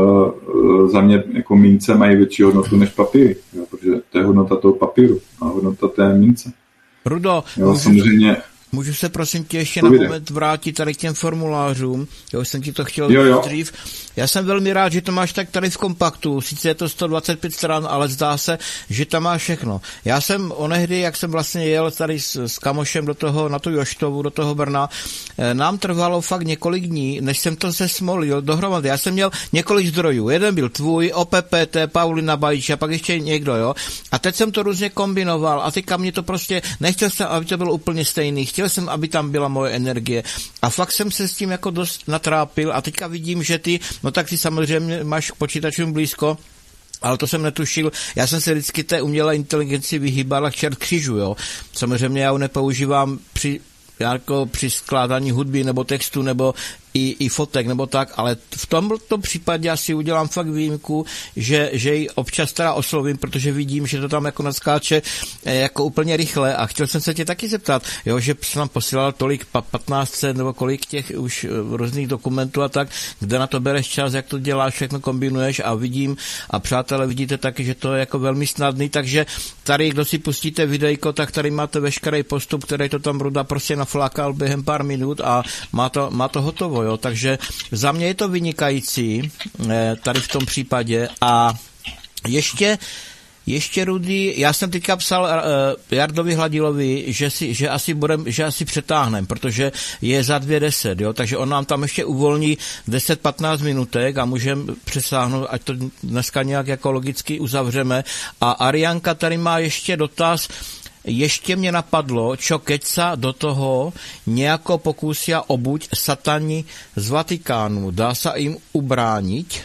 uh, za mě jako mince mají větší hodnotu než papíry, jo, protože to je hodnota toho papíru a hodnota té mince. Rudo, jo, můžu, samozřejmě... můžu se prosím tě ještě Povídej. na moment vrátit tady k těm formulářům, jo, jsem ti to chtěl jo, jo. dřív. Já jsem velmi rád, že to máš tak tady v kompaktu, sice je to sto dvacet pět stran, ale zdá se, že tam máš všechno. Já jsem onehdy, jak jsem vlastně jel tady s, s kamošem do toho, na tu Joštovu, do toho Brna, eh, nám trvalo fakt několik dní, než jsem to se smolil dohromady. Já jsem měl několik zdrojů, jeden byl tvůj, O P P T, Paulina Bajič a pak ještě někdo, jo. A teď jsem to různě kombinoval a teďka mě to prostě, nechtěl jsem, aby to bylo úplně stejný, chtěl jsem, aby tam byla moje energie. A fakt jsem se s tím jako dost natrápil a teďka vidím, že ty, no tak ty samozřejmě máš k počítačům blízko, ale to jsem netušil. Já jsem se vždycky té umělé inteligenci vyhýbal k čert křížu, jo. Samozřejmě já ho nepoužívám při jako při skládání hudby nebo textu nebo i, i fotek nebo tak, ale v tomto případě asi udělám fakt výjimku, že, že ji občas teda oslovím, protože vidím, že to tam jako naskáče jako úplně rychle a chtěl jsem se tě taky zeptat, jo, že jsem nám posílal tolik patnáct set nebo kolik těch už různých dokumentů a tak, kde na to bereš čas, jak to děláš, všechno kombinuješ a vidím a přátelé vidíte taky, že to je jako velmi snadný, takže tady, kdo si pustíte videjko, tak tady máte veškerý postup, který to tam Ruda prostě naflákal během pár minut a má to, má to hotovo. Jo, takže za mě je to vynikající tady v tom případě a ještě ještě Rudy, já jsem teďka psal uh, Jardovi Hladilovi, že, si, že asi budem, že asi přetáhnem, protože je za dvě deset, jo, takže on nám tam ještě uvolní deset patnáct minutek a můžeme přesáhnout, ať to dneska nějak jako logicky uzavřeme. A Arianka tady má ještě dotaz. Ještě mě napadlo, čo keď sa do toho nejako pokúsia obuť satani z Vatikánu. Dá sa im ubrániť?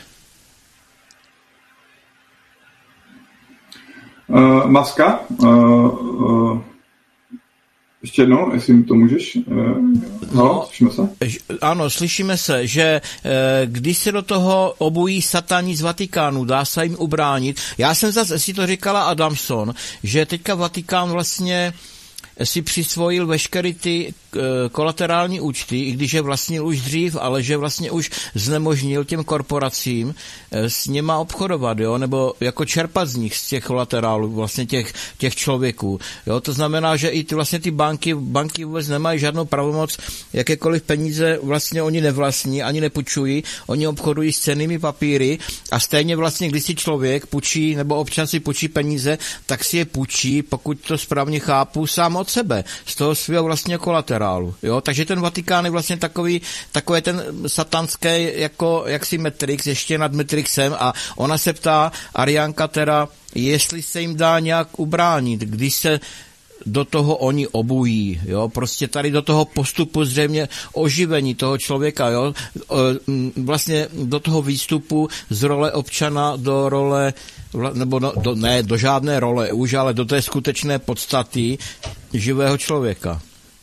Uh, Maska, uh, uh, ještě jednou, jestli mi to můžeš. Uh, no, slyšíme se? Ano, slyšíme se, že uh, když se do toho obují satani z Vatikánu, dá se jim ubránit. Já jsem zase, si to říkala Adamson, že teďka Vatikán vlastně si přisvojil veškeré ty kolaterální účty, i když je vlastnil už dřív, ale že vlastně už znemožnil těm korporacím s něma obchodovat, jo, nebo jako čerpat z nich, z těch kolaterálů, vlastně těch, těch člověků, jo, to znamená, že i ty vlastně ty banky, banky vůbec nemají žádnou pravomoc, jakékoliv peníze vlastně oni nevlastní, ani nepůjčují, oni obchodují s cennými papíry a stejně vlastně, když si člověk půjčí, nebo občan si půjčí peníze, tak si je půjčí, pokud to správně chápu, sám od sebe, z toho svého vlastního kolaterálu. Jo? Takže ten Vatikán je vlastně takový, takový ten satanský jako jaksi Matrix, ještě nad Matrixem a ona se ptá, Ariánka teda, jestli se jim dá nějak ubránit, když se do toho oni obují, jo, prostě tady do toho postupu zřejmě oživení toho člověka, jo, vlastně do toho výstupu z role občana do role, nebo no, do, ne, do žádné role už, ale do té skutečné podstaty živého člověka.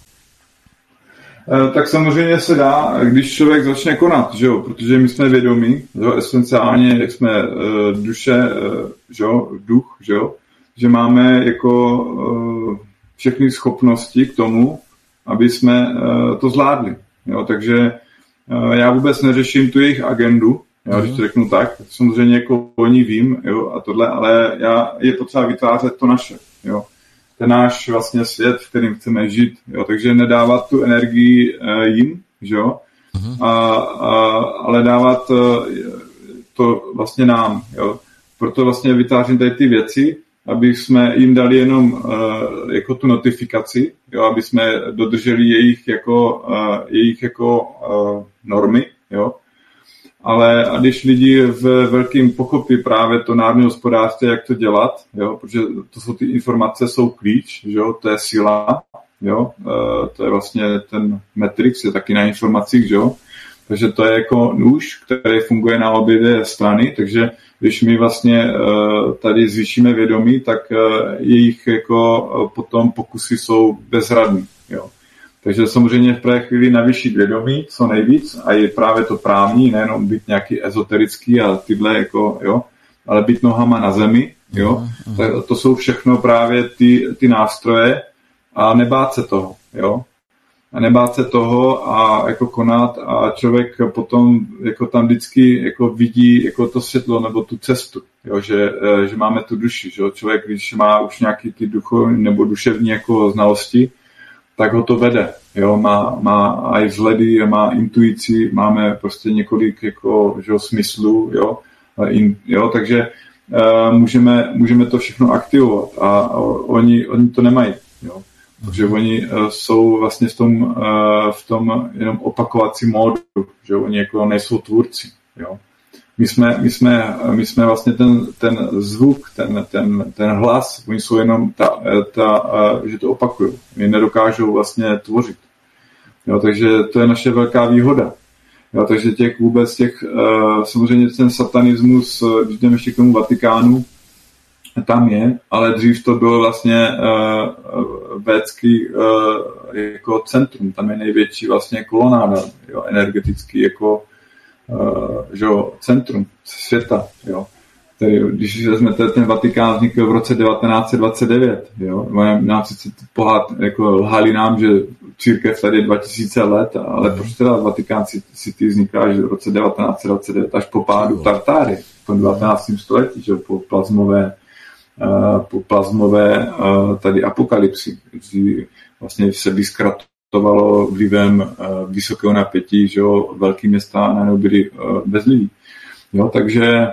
Tak samozřejmě se dá, když člověk začne konat, že jo, protože my jsme vědomí, že jo, esenciálně, jak jsme uh, duše, uh, že jo, duch, že jo, že máme jako uh, všechny schopnosti k tomu, aby jsme uh, to zvládli, jo, takže uh, já vůbec neřeším tu jejich agendu, jo, když to řeknu tak, samozřejmě jako oni vím, jo, a tohle, ale já, je potřeba vytvářet to naše, jo. Ten náš vlastně svět, v kterým chceme žít, jo, takže nedávat tu energii uh, jim, že jo, uh-huh. a, a, ale dávat uh, to vlastně nám, jo. Proto vlastně vytvářím tady ty věci, aby jsme jim dali jenom uh, jako tu notifikaci, jo, aby jsme dodrželi jejich jako, uh, jejich jako uh, normy, jo. Ale a když lidi v velkým pochopí právě to národní hospodářství, jak to dělat, jo, protože to jsou ty informace, jsou klíč, že jo, to je síla, jo, e, to je vlastně ten Matrix, je taky na informacích, že jo, takže to je jako nůž, který funguje na obě dvě strany, takže když my vlastně e, tady zvýšíme vědomí, tak e, jejich jako potom pokusy jsou bezradný, jo. Takže samozřejmě v první chvíli navýšit vědomí, co nejvíc, a je právě to právní, nejenom být nějaký ezoterický a tyhle, jako, jo, ale být nohama na zemi, jo. Tak to jsou všechno právě ty, ty nástroje a nebát se toho, jo. A nebát se toho a jako konat a člověk potom jako tam vždycky jako vidí jako to světlo nebo tu cestu, jo, že, že máme tu duši, že jo. Člověk, když má už nějaký ty duchovní nebo duševní jako znalosti, tak ho to vede, jo, má, má aj vzhledy, má intuici, máme prostě několik jako, že, smyslů, jo, in, jo, takže uh, můžeme, můžeme to všechno aktivovat a, a oni, oni to nemají, jo, protože oni uh, jsou vlastně v tom, uh, v tom jenom opakovacím módu, že oni jako nejsou tvůrci, jo. My jsme, my jsme, my jsme vlastně ten, ten zvuk, ten, ten, ten hlas, oni jsou jenom ta, ta, že to opakují. Oni nedokážou vlastně tvořit. Jo, takže to je naše velká výhoda. Jo, takže těch vůbec těch, samozřejmě ten satanismus, když jdeme ještě k tomu Vatikánu, tam je, ale dřív to bylo vlastně védský jako centrum, tam je největší vlastně kolonáda, jo, energetický jako Uh, že jo, centrum světa, jo. Tedy, když vezmete ten Vatikán vznikl v roce devatenáct set dvacet devět, jo. Nám sice pohát, jako lhali nám, že církev tady je dva tisíce let, ale proč teda Vatikán City vznikla až v roce devatenáct set dvacet devět, až po pádu Tartáry v tom devatenáctém století, že jo, po plazmové, uh, po plazmové uh, tady apokalypsy, kdy vlastně se vyskratovalo vlivem uh, vysokého napětí, že jo, velký města najednou byly uh, bez lidí. Jo, takže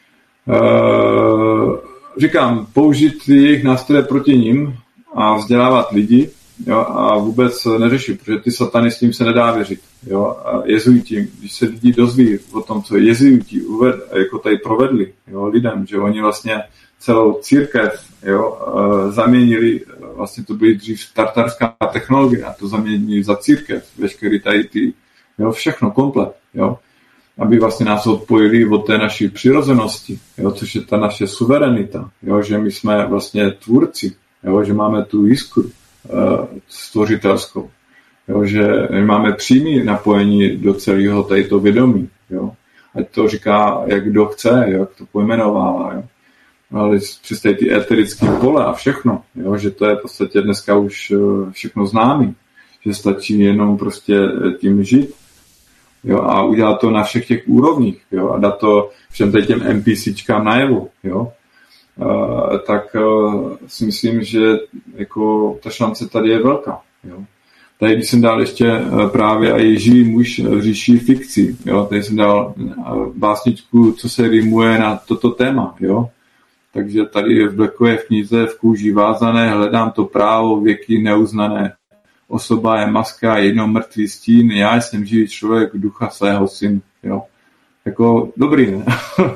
uh, říkám, použít jejich nástroje proti nim a vzdělávat lidi, jo, a vůbec neřešit, protože ty satanistům se nedá věřit. Jo, a jezuiti, když se lidi dozví o tom, co jezuiti uved, jako tady provedli, jo, lidem, že oni vlastně celou církev, jo, zaměnili, vlastně to byly dřív tartarská technologie a to zaměnili za církev, veškerý tady ty, jo, všechno komplet, jo, aby vlastně nás odpojili od té naší přirozenosti, jo, což je ta naše suverenita, jo, že my jsme vlastně tvůrci, jo, že máme tu jiskru uh, stvořitelskou, jo, že máme přímé napojení do celého této vědomí, jo, ať to říká, jak kdo chce, jak to pojmenovává, jo. Ale přes ty eterické pole a všechno, jo, že to je v podstatě dneska už všechno známý, že stačí jenom prostě tím žít, jo, a udělat to na všech těch úrovních, jo, a dát to všem tady těm NPCčkám najevo, jo, uh, tak uh, si myslím, že jako ta šance tady je velká, jo. Tady když jsem dal ještě uh, právě i živý muž v říši fikcí, jo, tady jsem dal uh, básničku, co se rýmuje na toto téma, jo. Takže tady v Blackové v knize v kůži vázané hledám to právo věky neuznané. Osoba je maska, jedno mrtvý stín, já jsem živý člověk, ducha svého syn. Jo. jako dobrý, ne?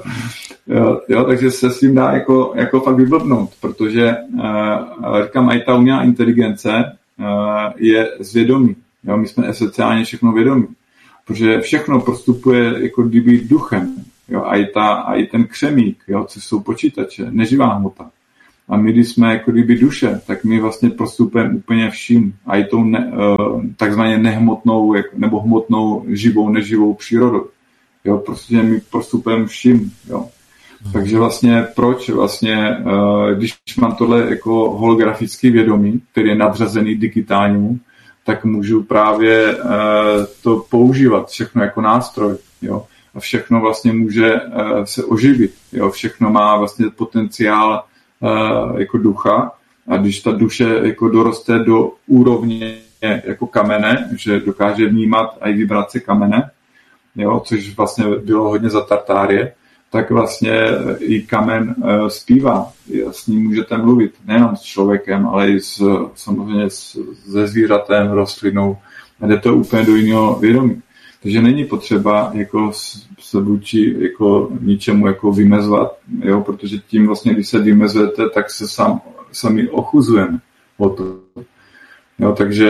jo, jo, takže se s tím dá jako, jako fakt vyblbnout, protože uh, říkám, i ta umělá inteligence uh, je zvědomí. Jo? My jsme esenciálně všechno vědomí, protože všechno prostupuje jako kdyby duchem. Jo? A, i ta, a i ten křemík, jo? Co jsou počítače, neživá hmota. A my, když jsme jako kdyby duše, tak my vlastně prostupujeme úplně vším. A i tou ne, uh, takzvaně nehmotnou nebo hmotnou živou, neživou přírodou. Jo, prostě my prostupujeme vším, jo. Hmm. Takže vlastně proč vlastně, uh, když mám tohle jako holografický vědomí, který je nadřazený digitálnímu, tak můžu právě uh, to používat všechno jako nástroj, jo. A všechno vlastně může uh, se oživit, jo. Všechno má vlastně potenciál uh, jako ducha a když ta duše jako doroste do úrovně jako kamene, že dokáže vnímat i vibrace kamene, jo, což vlastně bylo hodně za Tartárie, tak vlastně i kamen uh, zpívá. S ním můžete mluvit nejenom s člověkem, ale i s, samozřejmě s, se zvířatem, rostlinou. A jde to úplně do jiného vědomí. Takže není potřeba jako se vůči jako ničemu jako vymezovat, jo, protože tím vlastně, když se vymezujete, tak se sám, sami ochuzujeme o to. Jo, takže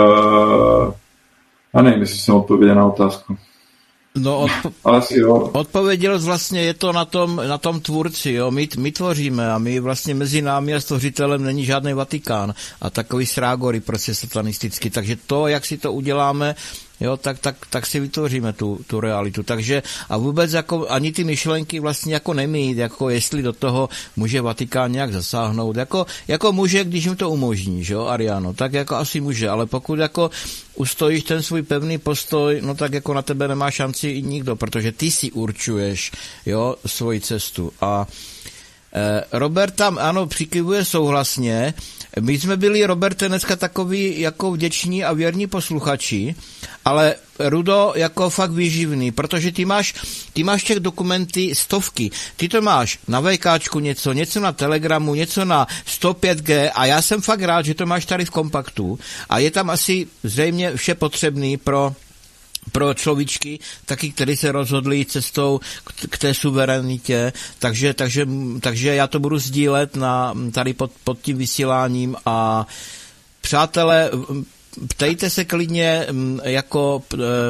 uh, a nevím, jestli jsem odpověděl na otázku. No, odpo- Asi jo. Odpověděl vlastně je to na tom, na tom tvůrci, jo, my, my tvoříme a my vlastně mezi námi a stvořitelem není žádný Vatikán a takový srágory prostě satanisticky, takže to, jak si to uděláme, jo, tak, tak, tak si vytvoříme tu, tu realitu. Takže a vůbec jako ani ty myšlenky vlastně jako nemít, jako jestli do toho může Vatikán nějak zasáhnout, jako, jako může, když jim to umožní, že jo, Ariano, tak jako asi může, ale pokud jako ustojíš ten svůj pevný postoj, no tak jako na tebe nemá šanci i nikdo, protože ty si určuješ, jo, svoji cestu. A e, Robert tam, ano, přikyvuje souhlasně. My jsme byli, Roberte, dneska takový jako vděční a věrní posluchači, ale Rudo jako fakt výživný, protože ty máš, ty máš těch dokumenty stovky. Ty to máš na VKčku něco, něco na Telegramu, něco na sto pět G a já jsem fakt rád, že to máš tady v kompaktu a je tam asi zřejmě vše potřebný pro pro človíčky, taky, který se rozhodli cestou k té suverenitě, takže, takže, takže já to budu sdílet na, tady pod, pod tím vysíláním a přátelé, ptejte se klidně jako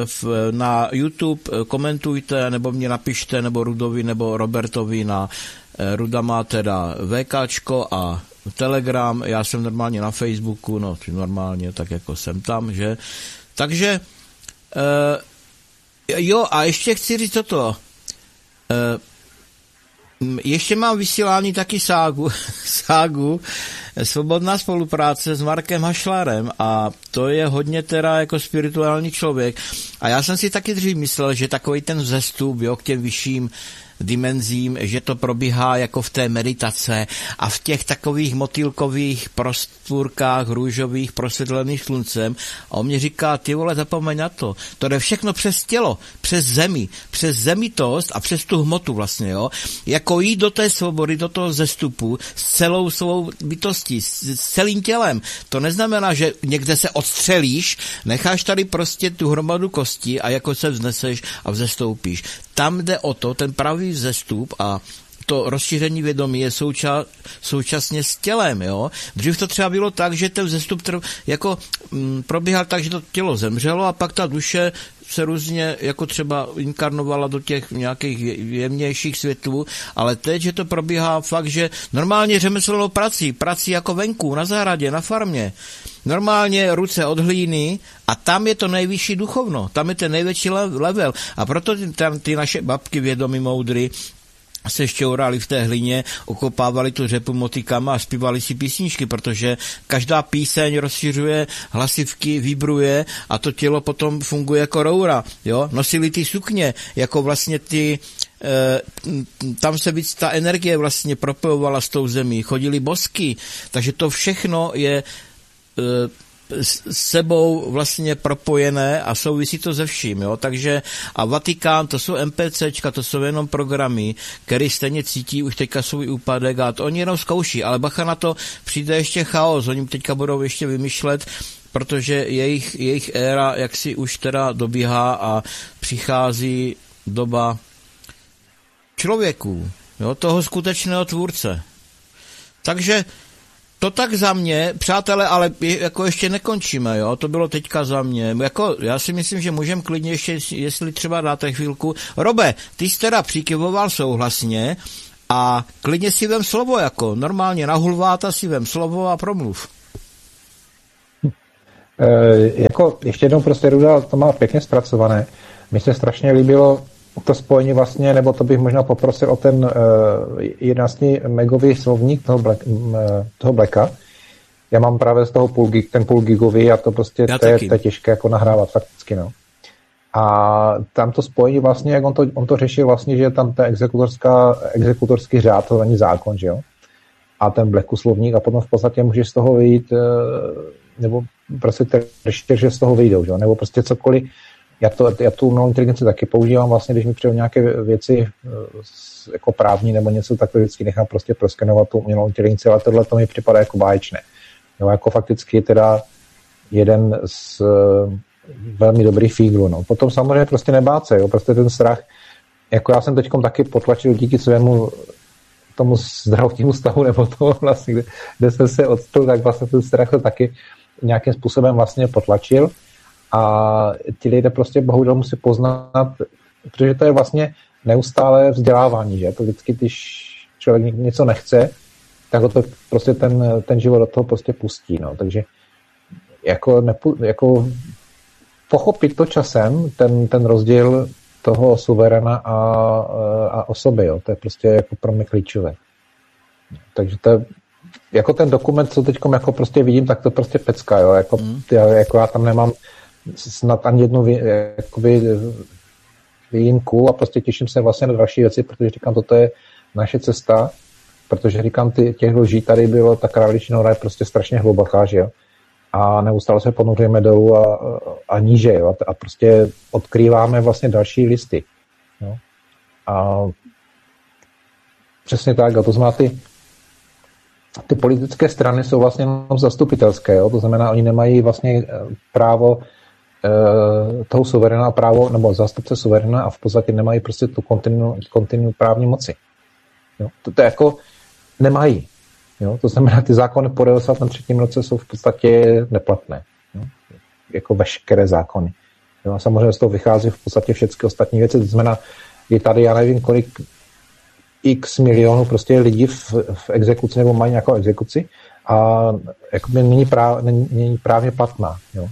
na YouTube, komentujte, nebo mě napište, nebo Rudovi, nebo Robertovi na Ruda má teda VKčko a Telegram, já jsem normálně na Facebooku, no normálně, tak jako jsem tam, že? Takže Uh, jo, a ještě chci říct toto. Uh, ještě mám vysílání taky ságu, ságu, svobodná spolupráce s Markem Hašlarem a to je hodně teda jako spirituální člověk. A já jsem si taky dřív myslel, že takový ten vzestup, jo, k těm vyšším dimenzím, že to probíhá jako v té meditace a v těch takových motýlkových prostvůrkách růžových prosvětlených sluncem a on mě říká, ty vole, zapomeň na to, to jde všechno přes tělo, přes zemi, přes zemitost a přes tu hmotu vlastně, jo, jako jít do té svobody, do toho zestupu s celou svou bytostí, s, s celým tělem, to neznamená, že někde se odstřelíš, necháš tady prostě tu hromadu kostí a jako se vzneseš a vzestoupíš. Tam jde o to, ten pravý vzestup a to rozšíření vědomí je souča, současně s tělem, jo. Dřív to třeba bylo tak, že ten vzestup trv, jako m, probíhal tak, že to tělo zemřelo a pak ta duše se různě jako třeba inkarnovala do těch nějakých jemnějších světlů, ale teď, že to probíhá fakt, že normálně řemeslnou prací, prací jako venku, na zahradě, na farmě, normálně ruce od hlíny a tam je to nejvyšší duchovno, tam je ten největší level a proto tam ty naše babky vědomí moudry se šťourali v té hlině, okopávali tu řepu motykama a zpívali si písničky, protože každá píseň rozšiřuje hlasivky, vibruje a to tělo potom funguje jako roura, jo, nosili ty sukně, jako vlastně ty e, tam se víc ta energie vlastně propojovala s tou zemí, chodili bosky, takže to všechno je e, s sebou vlastně propojené a souvisí to se vším, jo, takže a Vatikán, to jsou MPCčka, to jsou jenom programy, který stejně cítí už teďka svůj úpadek a to oni jenom zkouší, ale bacha na to, přijde ještě chaos, oni teďka budou ještě vymýšlet, protože jejich, jejich éra jaksi už teda dobíhá a přichází doba člověků, jo, toho skutečného tvůrce. Takže to tak za mě, přátelé, ale jako ještě nekončíme, jo, to bylo teďka za mě. Jako, já si myslím, že můžeme klidně ještě, jestli třeba dáte chvílku. Robe, ty jsi teda přikyvoval souhlasně a klidně si vem slovo, jako normálně na hulváta si vem slovo a promluv. E, jako ještě jednou prostě Ruda to má pěkně zpracované. Mně se strašně líbilo to spojení vlastně, nebo to bych možná poprosil o ten uh, jedenáct megový slovník toho, Black, uh, toho Blacka. Já mám právě z toho půl gig, ten půl gigový a to prostě to je, to je těžké jako nahrávat fakticky, no. A tam to spojení vlastně, jak on to, on to řešil vlastně, že tam ta exekutorská, exekutorský řád, to není zákon, že jo? A ten Blacku slovník a potom v podstatě můžeš z toho vyjít, uh, nebo prostě řešit, že z toho vyjdou, že jo? Nebo prostě cokoliv. Já, to, já tu umělou inteligenci taky používám vlastně, když mi přijde nějaké věci jako právní nebo něco, tak to vždycky nechám prostě proskenovat tu umělou inteligenci, ale tohle to mi připadá jako báječné. Jo, jako fakticky teda jeden z uh, velmi dobrých fíglů. No. Potom samozřejmě prostě nebát se, jo, prostě ten strach, jako já jsem teďkom taky potlačil díky svému tomu zdravotnímu stavu, nebo toho vlastně, kde, kde jsem se odstřel, tak vlastně ten strach to taky nějakým způsobem vlastně potlačil. A ti lidé prostě bohužel musí poznat, protože to je vlastně neustále vzdělávání, že? To vždycky, když člověk něco nechce, tak ho to prostě ten, ten život do toho prostě pustí, no. Takže jako, nepu, jako pochopit to časem, ten, ten rozdíl toho suveréna a, a osoby, jo. To je prostě jako pro mě klíčové. Takže to je, jako ten dokument, co teďkom jako prostě vidím, tak to prostě pecka, jo. Jako, mm. já, jako já tam nemám snad ani jednu jakoby, výjimku a prostě těším se vlastně na další věci, protože říkám, toto je naše cesta, protože říkám, ty, těch lží tady bylo, ta králičí nora je prostě strašně hluboká, že jo, a neustále se ponoříme dolů a, a níže, jo, a prostě odkrýváme vlastně další listy, jo, a přesně tak, a to znamená, ty ty politické strany jsou vlastně jenom zastupitelské, jo, to znamená, oni nemají vlastně právo toho suveréna právo, nebo zástupce suveréna a v podstatě nemají prostě tu kontinu, kontinu právní moci. Jo? To, to jako nemají. Jo? To znamená, ty zákony po devadesátém třetím roce jsou v podstatě neplatné. Jo? Jako veškeré zákony. Jo? A samozřejmě z toho vychází v podstatě všechny ostatní věci. To znamená, je tady, já nevím, kolik x milionů prostě lidí v, v exekuci nebo mají nějakou exekuci a jakoby není, práv, není, není právně platná. Jo?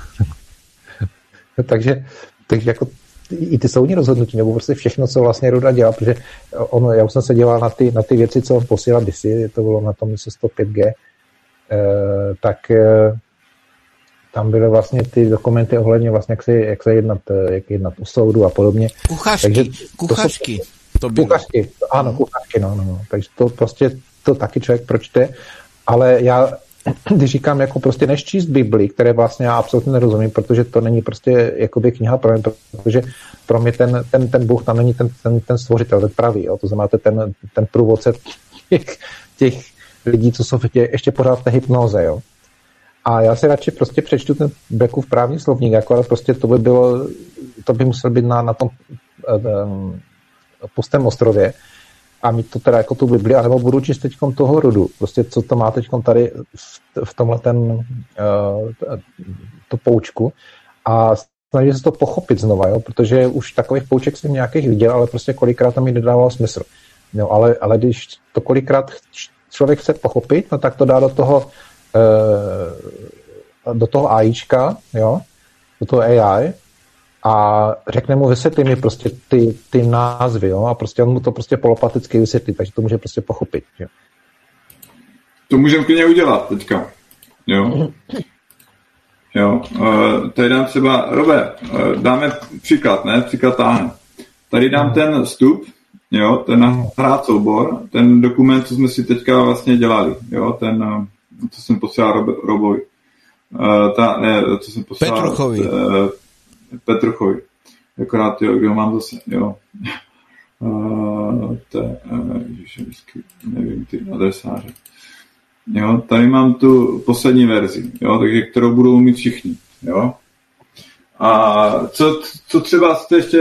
takže, takže jako i ty soudní rozhodnutí, nebo prostě všechno, co vlastně Ruda dělá, protože on, já už jsem se dělal na ty, na ty věci, co on posílal kdysi, to bylo na tom sto pět G, eh, tak eh, tam byly vlastně ty dokumenty ohledně vlastně, jak se, jak se jednat, jak jednat u soudu a podobně. Kuchařky, takže kuchařky. To bylo. Kuchařky, ano, kuchařky, no, no, no. Takže to prostě, to taky člověk pročte, ale já když říkám, jako prostě než číst Bibli, které vlastně já absolutně nerozumím, protože to není prostě jakoby kniha pro mě, protože pro mě ten, ten, ten Bůh tam není ten, ten, ten stvořitel, ten pravý, jo? To znamená ten, ten průvodce těch, těch lidí, co jsou tě, ještě pořád v té hypnoze, jo. A já si radši prostě přečtu ten Blackův právní slovník, jako, ale prostě to by bylo, to by musel být na, na tom um, pustém ostrově, a mít to teda jako tu Bibli, anebo budu číst teďkom toho Rudu. Prostě co to má teďkom tady v, v tomhle ten uh, to poučku a snaží se to pochopit znova, jo? Protože už takových pouček jsem nějakých viděl, ale prostě kolikrát tam mi nedávalo smysl. Jo, ale, ale když to kolikrát člověk chce pochopit, no tak to dá do toho uh, do toho AIčka, jo? Do toho A I a řekne mu, vysvětlí mi prostě ty, ty názvy, jo? A prostě on mu to prostě polopaticky vysvětlí, takže to může prostě pochopit. Jo? To můžeme klidně udělat teďka. Jo. Jo. Uh, tady dám třeba, Robe, uh, dáme příklad, ne? Příklad táhne. Tady dám hmm. ten vstup, jo, ten nahrát soubor, ten dokument, co jsme si teďka vlastně dělali, jo, ten, uh, co jsem posílal Robe, Robovi. Uh, ta, ne, co jsem posílal Petruchovi. Uh, Petruchovi. Akorát, jo, kde ho mám zase, jo. Uh, te, uh, ježiši, nevím, ty adresáře. Jo, tady mám tu poslední verzi, jo, takže kterou budou mít všichni, jo. A co, co třeba jste ještě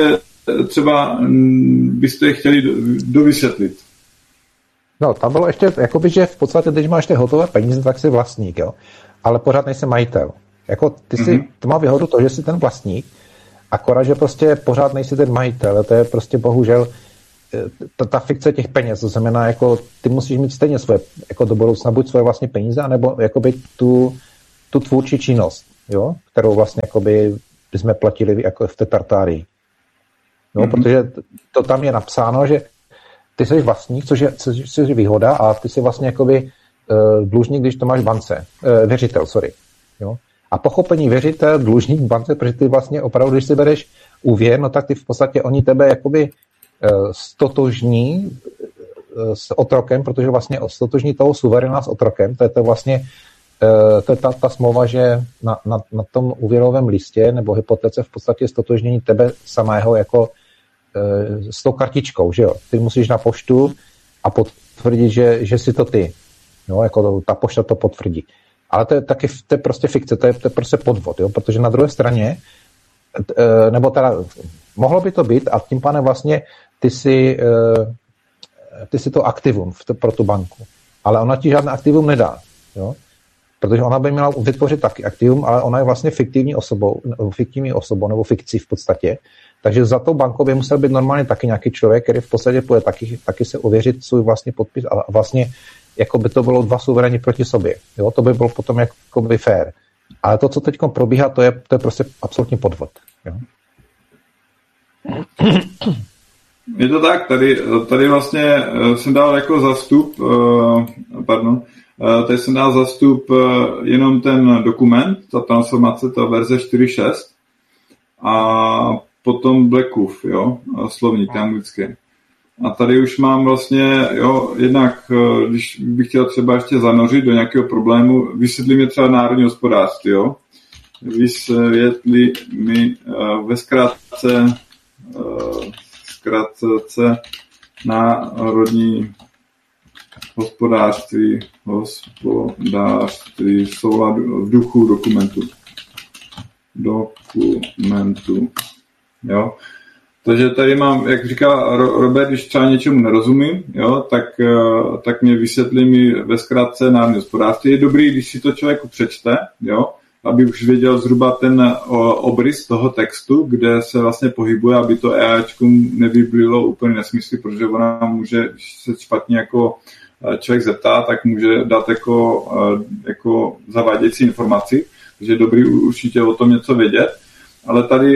třeba byste je chtěli dovysvětlit? No, tam bylo ještě, jakoby, že v podstatě, když máš ty hotové peníze, tak jsi vlastník, jo. Ale pořád nejsi majitel. Jako ty si, mm-hmm. to má výhodu to, že jsi ten vlastník, akorát, že prostě pořád nejsi ten majitel. To je prostě bohužel ta, ta fikce těch peněz. To znamená, jako ty musíš mít stejně svoje, jako do budoucna buď svoje vlastní peníze, anebo jakoby tu, tu tvůrčí činnost, jo, kterou vlastně jakoby jsme platili jako v té Tartárii. No, mm-hmm. protože to tam je napsáno, že ty jsi vlastník, což je, což je výhoda, a ty jsi vlastně jakoby uh, dlužník, když to máš v bance. Uh, věřitel, sorry. Jo? A pochopení věřitel, dlužník v bance, protože ty vlastně opravdu, když si bereš úvěr, no tak ty v podstatě oni tebe jakoby uh, stotožní uh, s otrokem, protože vlastně stotožní toho suveréna s otrokem, to je to vlastně uh, to je ta, ta smlouva, že na, na, na tom úvěrovém listě nebo hypotéce v podstatě stotožnění tebe samého jako s tou kartičkou, že jo. Ty musíš na poštu a potvrdit, že, že jsi to ty. No, jako to, ta pošta to potvrdí. Ale to je taky to je prostě fikce, to je, to je prostě podvod, jo, protože na druhé straně, nebo teda mohlo by to být a tím pádem vlastně ty si, ty si to aktivum pro tu banku. Ale ona ti žádné aktivum nedá, jo. Protože ona by měla vytvořit taky aktivum, ale ona je vlastně fiktivní osobou, fiktivní osobou nebo fikcí v podstatě. Takže za tou bankou by musel být normálně taky nějaký člověk, který v podstatě půjde taky, taky se ověřit svůj vlastní podpis a vlastně jako by to bylo dva suveréni proti sobě. Jo? To by bylo potom jako by fair. Ale to, co teď probíhá, to je, to je prostě absolutní podvod. Jo? Je to tak, tady, tady vlastně jsem dal jako zastup, pardon, tady jsem dal zastup jenom ten dokument, ta transformace, ta verze čtyři šest a potom Blackův, jo, slovník anglický. A tady už mám vlastně, jo, jednak, když bych chtěl třeba ještě zanořit do nějakého problému, vysvětlí mi třeba národní hospodářství, jo. Vysvětlí mi uh, ve zkratce, uh, zkratce národní hospodářství, hospodářství v souladu v duchu dokumentu. Dokumentu. Jo. Takže tady mám, jak říká Robert, když třeba něčemu nerozumím, jo, tak, tak mě vysvětlí mi ve zkratce národní hospodářství. Je dobrý, když si to člověku přečte, jo, aby už věděl zhruba ten obrys toho textu, kde se vlastně pohybuje, aby to EAčku nevyblilo úplně nesmysly, protože ona může, když se špatně jako člověk zeptá, tak může dát jako, jako zavádějící informaci, takže je dobrý určitě o tom něco vědět. Ale tady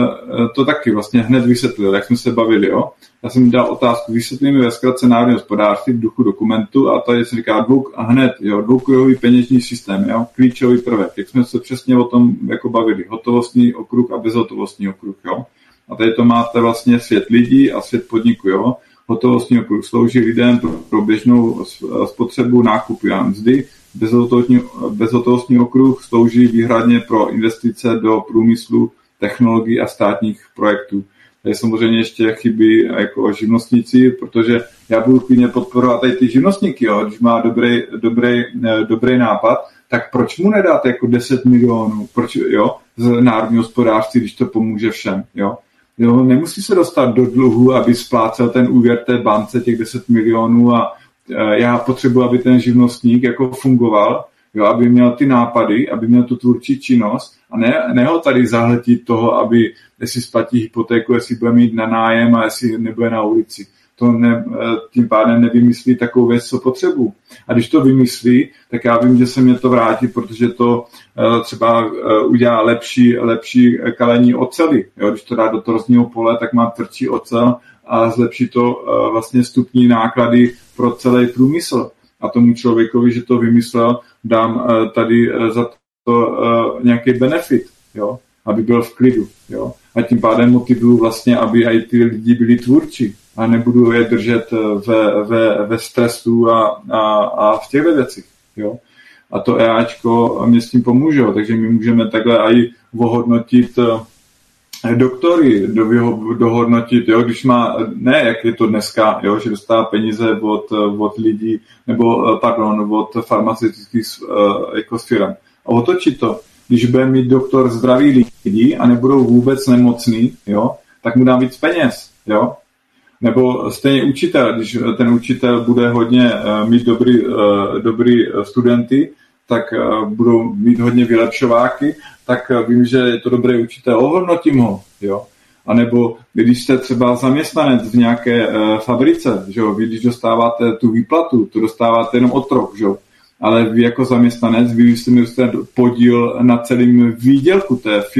to taky vlastně hned vysvětlil, jak jsme se bavili, jo. Já jsem dal otázku, vysvětlí mi ve zkratce národní hospodářství v duchu dokumentu a tady se říká dvou, a hned, jo, dvoukruhový peněžní systém, jo, klíčový prvek, jak jsme se přesně o tom jako bavili, hotovostní okruh a bezhotovostní okruh, jo. A tady to máte vlastně svět lidí a svět podniku, jo. Hotovostní okruh slouží lidem pro, pro běžnou spotřebu, nákupy a mzdy. Bezhotovostní, bezhotovostní okruh slouží výhradně pro investice do průmyslu, technologií a státních projektů. Tady samozřejmě ještě chybí jako živnostníci, protože já budu klidně podporovat tady ty živnostníky, jo. Když má dobrý, dobrý, dobrý nápad, tak proč mu nedat jako deset milionů, proč, jo, z národního hospodářství, když to pomůže všem, jo. Jo, nemusí se dostat do dluhu, aby splácel ten úvěr té bance těch deset milionů a já potřebuji, aby ten živnostník jako fungoval, jo, aby měl ty nápady, aby měl tu tvůrčí činnost a ne, ne ho tady zahltit toho, aby jestli splatí hypotéku, jestli bude mít na nájem a jestli nebude na ulici. To ne, tím pádem nevymyslí takovou věc, co potřebuji. A když to vymyslí, tak já vím, že se mě to vrátí, protože to třeba udělá lepší, lepší kalení oceli. Jo, když to dá do torzního pole, tak má tvrdší ocel a zlepší to vlastně vstupní náklady pro celý průmysl. A tomu člověkovi, že to vymyslel, dám tady za to nějaký benefit, jo, aby byl v klidu. Jo. A tím pádem motivuju vlastně, aby i ty lidi byli tvůrčí a nebudu je držet ve, ve, ve stresu a, a, a v těchto věcích. Jo. A to EAčko mě s tím pomůže, takže my můžeme takhle i ohodnotit doktory, do, dohodnotit, jo, když má, ne, jak je to dneska, jo, že dostává peníze od, od lidí, nebo, pardon, od farmaceutických jako firm. A otočit to, když bude mít doktor zdraví lidí a nebudou vůbec nemocný, jo, tak mu dám víc peněz, jo. Nebo stejně učitel, když ten učitel bude hodně uh, mít dobrý, uh, dobrý studenty, tak uh, budou mít hodně vylepšováky, tak uh, vím, že je to dobrý učitel, ohodnotím ho, jo. A nebo když jste třeba zaměstnanec v nějaké uh, fabrice, že jo, vy když dostáváte tu výplatu, to dostáváte jenom otrok, že jo. Ale vy jako zaměstnanec, vy jste mi podíl na celém výdělku té firmy.